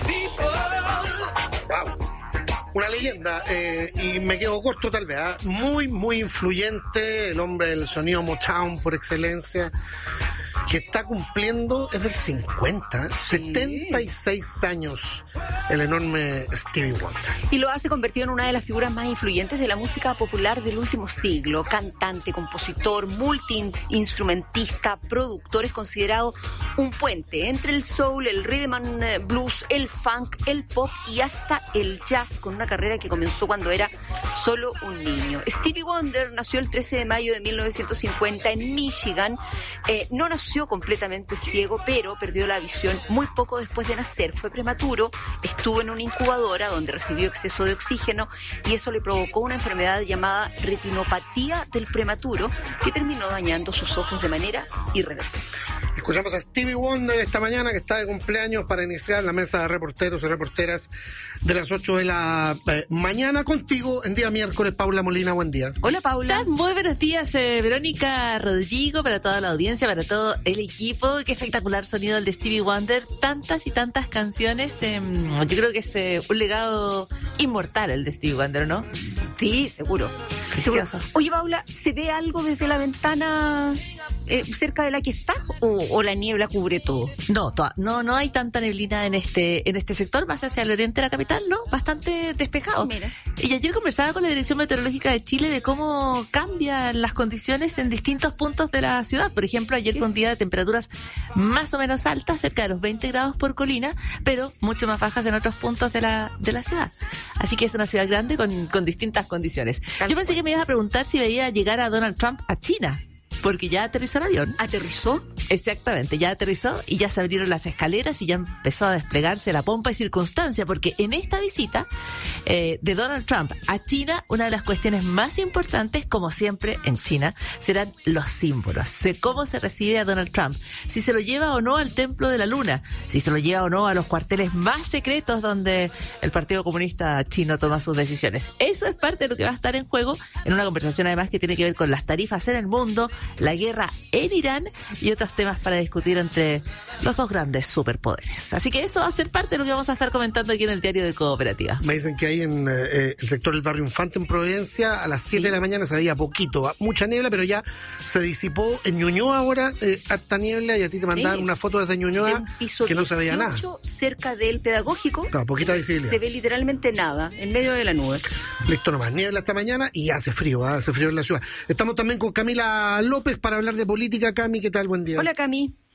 Wow. Una leyenda, eh, y me quedo corto tal vez, ¿eh? Muy, muy influyente, el hombre del sonido Motown por excelencia, que está cumpliendo, es del cincuenta, sí. setenta y seis años, el enorme Stevie Wonder. Y lo hace convertido en una de las figuras más influyentes de la música popular del último siglo. Cantante, compositor, multi-instrumentista, productor, es considerado un puente entre el soul, el rhythm and blues, el funk, el pop y hasta el jazz, con una carrera que comenzó cuando era solo un niño. Stevie Wonder nació el trece de mayo de mil novecientos cincuenta en Michigan. Eh, no nació completamente ciego, pero perdió la visión muy poco después de nacer. Fue prematuro, estuvo en una incubadora donde recibió exceso de oxígeno y eso le provocó una enfermedad llamada retinopatía del prematuro que terminó dañando sus ojos de manera irreversible. Escuchamos a Stevie Wonder esta mañana, que está de cumpleaños, para iniciar la mesa de reporteros y reporteras de las ocho de la eh, mañana contigo en día miércoles. Paula Molina, buen día. Hola, Paula. Muy buenos días, eh, Verónica, Rodrigo, para toda la audiencia, para todo el equipo. Qué espectacular sonido el de Stevie Wonder. Tantas y tantas canciones. Eh, yo creo que es eh, un legado inmortal el de Stevie Wonder, ¿no? Sí, seguro. seguro. Oye, Paula, ¿se ve algo desde la ventana eh, cerca de la que está o, o la niebla cubre todo? No, to- no, no hay tanta neblina en este en este sector, más hacia el oriente de la capital, ¿no? Bastante despejado. Mira. Y ayer conversaba con la Dirección Meteorológica de Chile de cómo cambian las condiciones en distintos puntos de la ciudad. Por ejemplo, ayer sí. fue un día de temperaturas más o menos altas, cerca de los veinte grados por colina, pero mucho más bajas en otros puntos de la de la ciudad. Así que es una ciudad grande con, con distintas condiciones. Tal Yo pensé cual. que me ibas a preguntar si veía llegar a Donald Trump a China, porque ya aterrizó el avión. ¿Aterrizó? Exactamente, ya aterrizó y ya se abrieron las escaleras y ya empezó a desplegarse la pompa y circunstancia, porque en esta visita eh, de Donald Trump a China, una de las cuestiones más importantes, como siempre en China, serán los símbolos. Sé cómo se recibe a Donald Trump, si se lo lleva o no al Templo de la Luna, si se lo lleva o no a los cuarteles más secretos donde el Partido Comunista Chino toma sus decisiones. Eso es parte de lo que va a estar en juego en una conversación además que tiene que ver con las tarifas en el mundo, la guerra en Irán y otros temas para discutir entre los dos grandes superpoderes. Así que eso va a ser parte de lo que vamos a estar comentando aquí en el diario de Cooperativa. Me dicen que ahí en eh, el sector del barrio Infante en Providencia a las siete sí. de la mañana se veía poquito, mucha niebla, pero ya se disipó. En Ñuñoa ahora eh, harta niebla, y a ti te mandaron sí. una foto desde Ñuñoa que no se veía nada. Cerca del Pedagógico. Claro, poquita visibilidad. Se ve literalmente nada, en medio de la nube. Listo nomás, niebla esta mañana y hace frío, ¿eh? hace frío en la ciudad. Estamos también con Camila López para hablar de política. Cami, ¿qué tal? Buen día. Hola, Cami.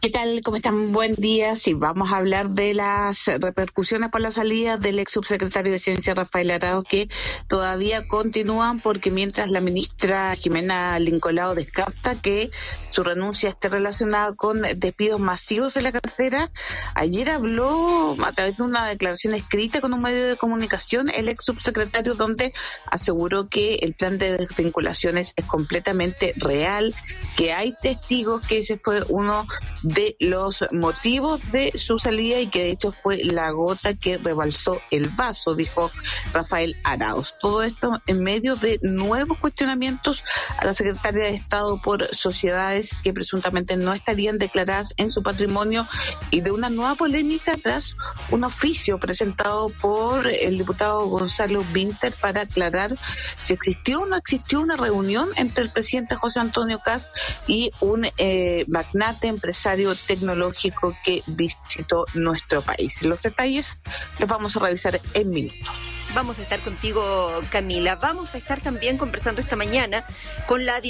¿Qué tal? ¿Cómo están? Buen día. Sí, vamos a hablar de las repercusiones por la salida del ex subsecretario de Ciencia, Rafael Arauz, que todavía continúan porque mientras la ministra Jimena Lincolao descarta que su renuncia esté relacionada con despidos masivos de la cartera, ayer habló a través de una declaración escrita con un medio de comunicación el ex subsecretario, donde aseguró que el plan de desvinculaciones es completamente real, que hay testigos, que ese fue uno de los motivos de su salida y que de hecho fue la gota que rebalsó el vaso, dijo Rafael Arauz. Todo esto en medio de nuevos cuestionamientos a la secretaria de Estado por sociedades que presuntamente no estarían declaradas en su patrimonio y de una nueva polémica tras un oficio presentado por el diputado Gonzalo Vinter para aclarar si existió o no existió una reunión entre el presidente José Antonio Kast y un eh, magnate empresario tecnológico que visitó nuestro país. Los detalles los vamos a revisar en minutos. Vamos a estar contigo, Camila. Vamos a estar también conversando esta mañana con la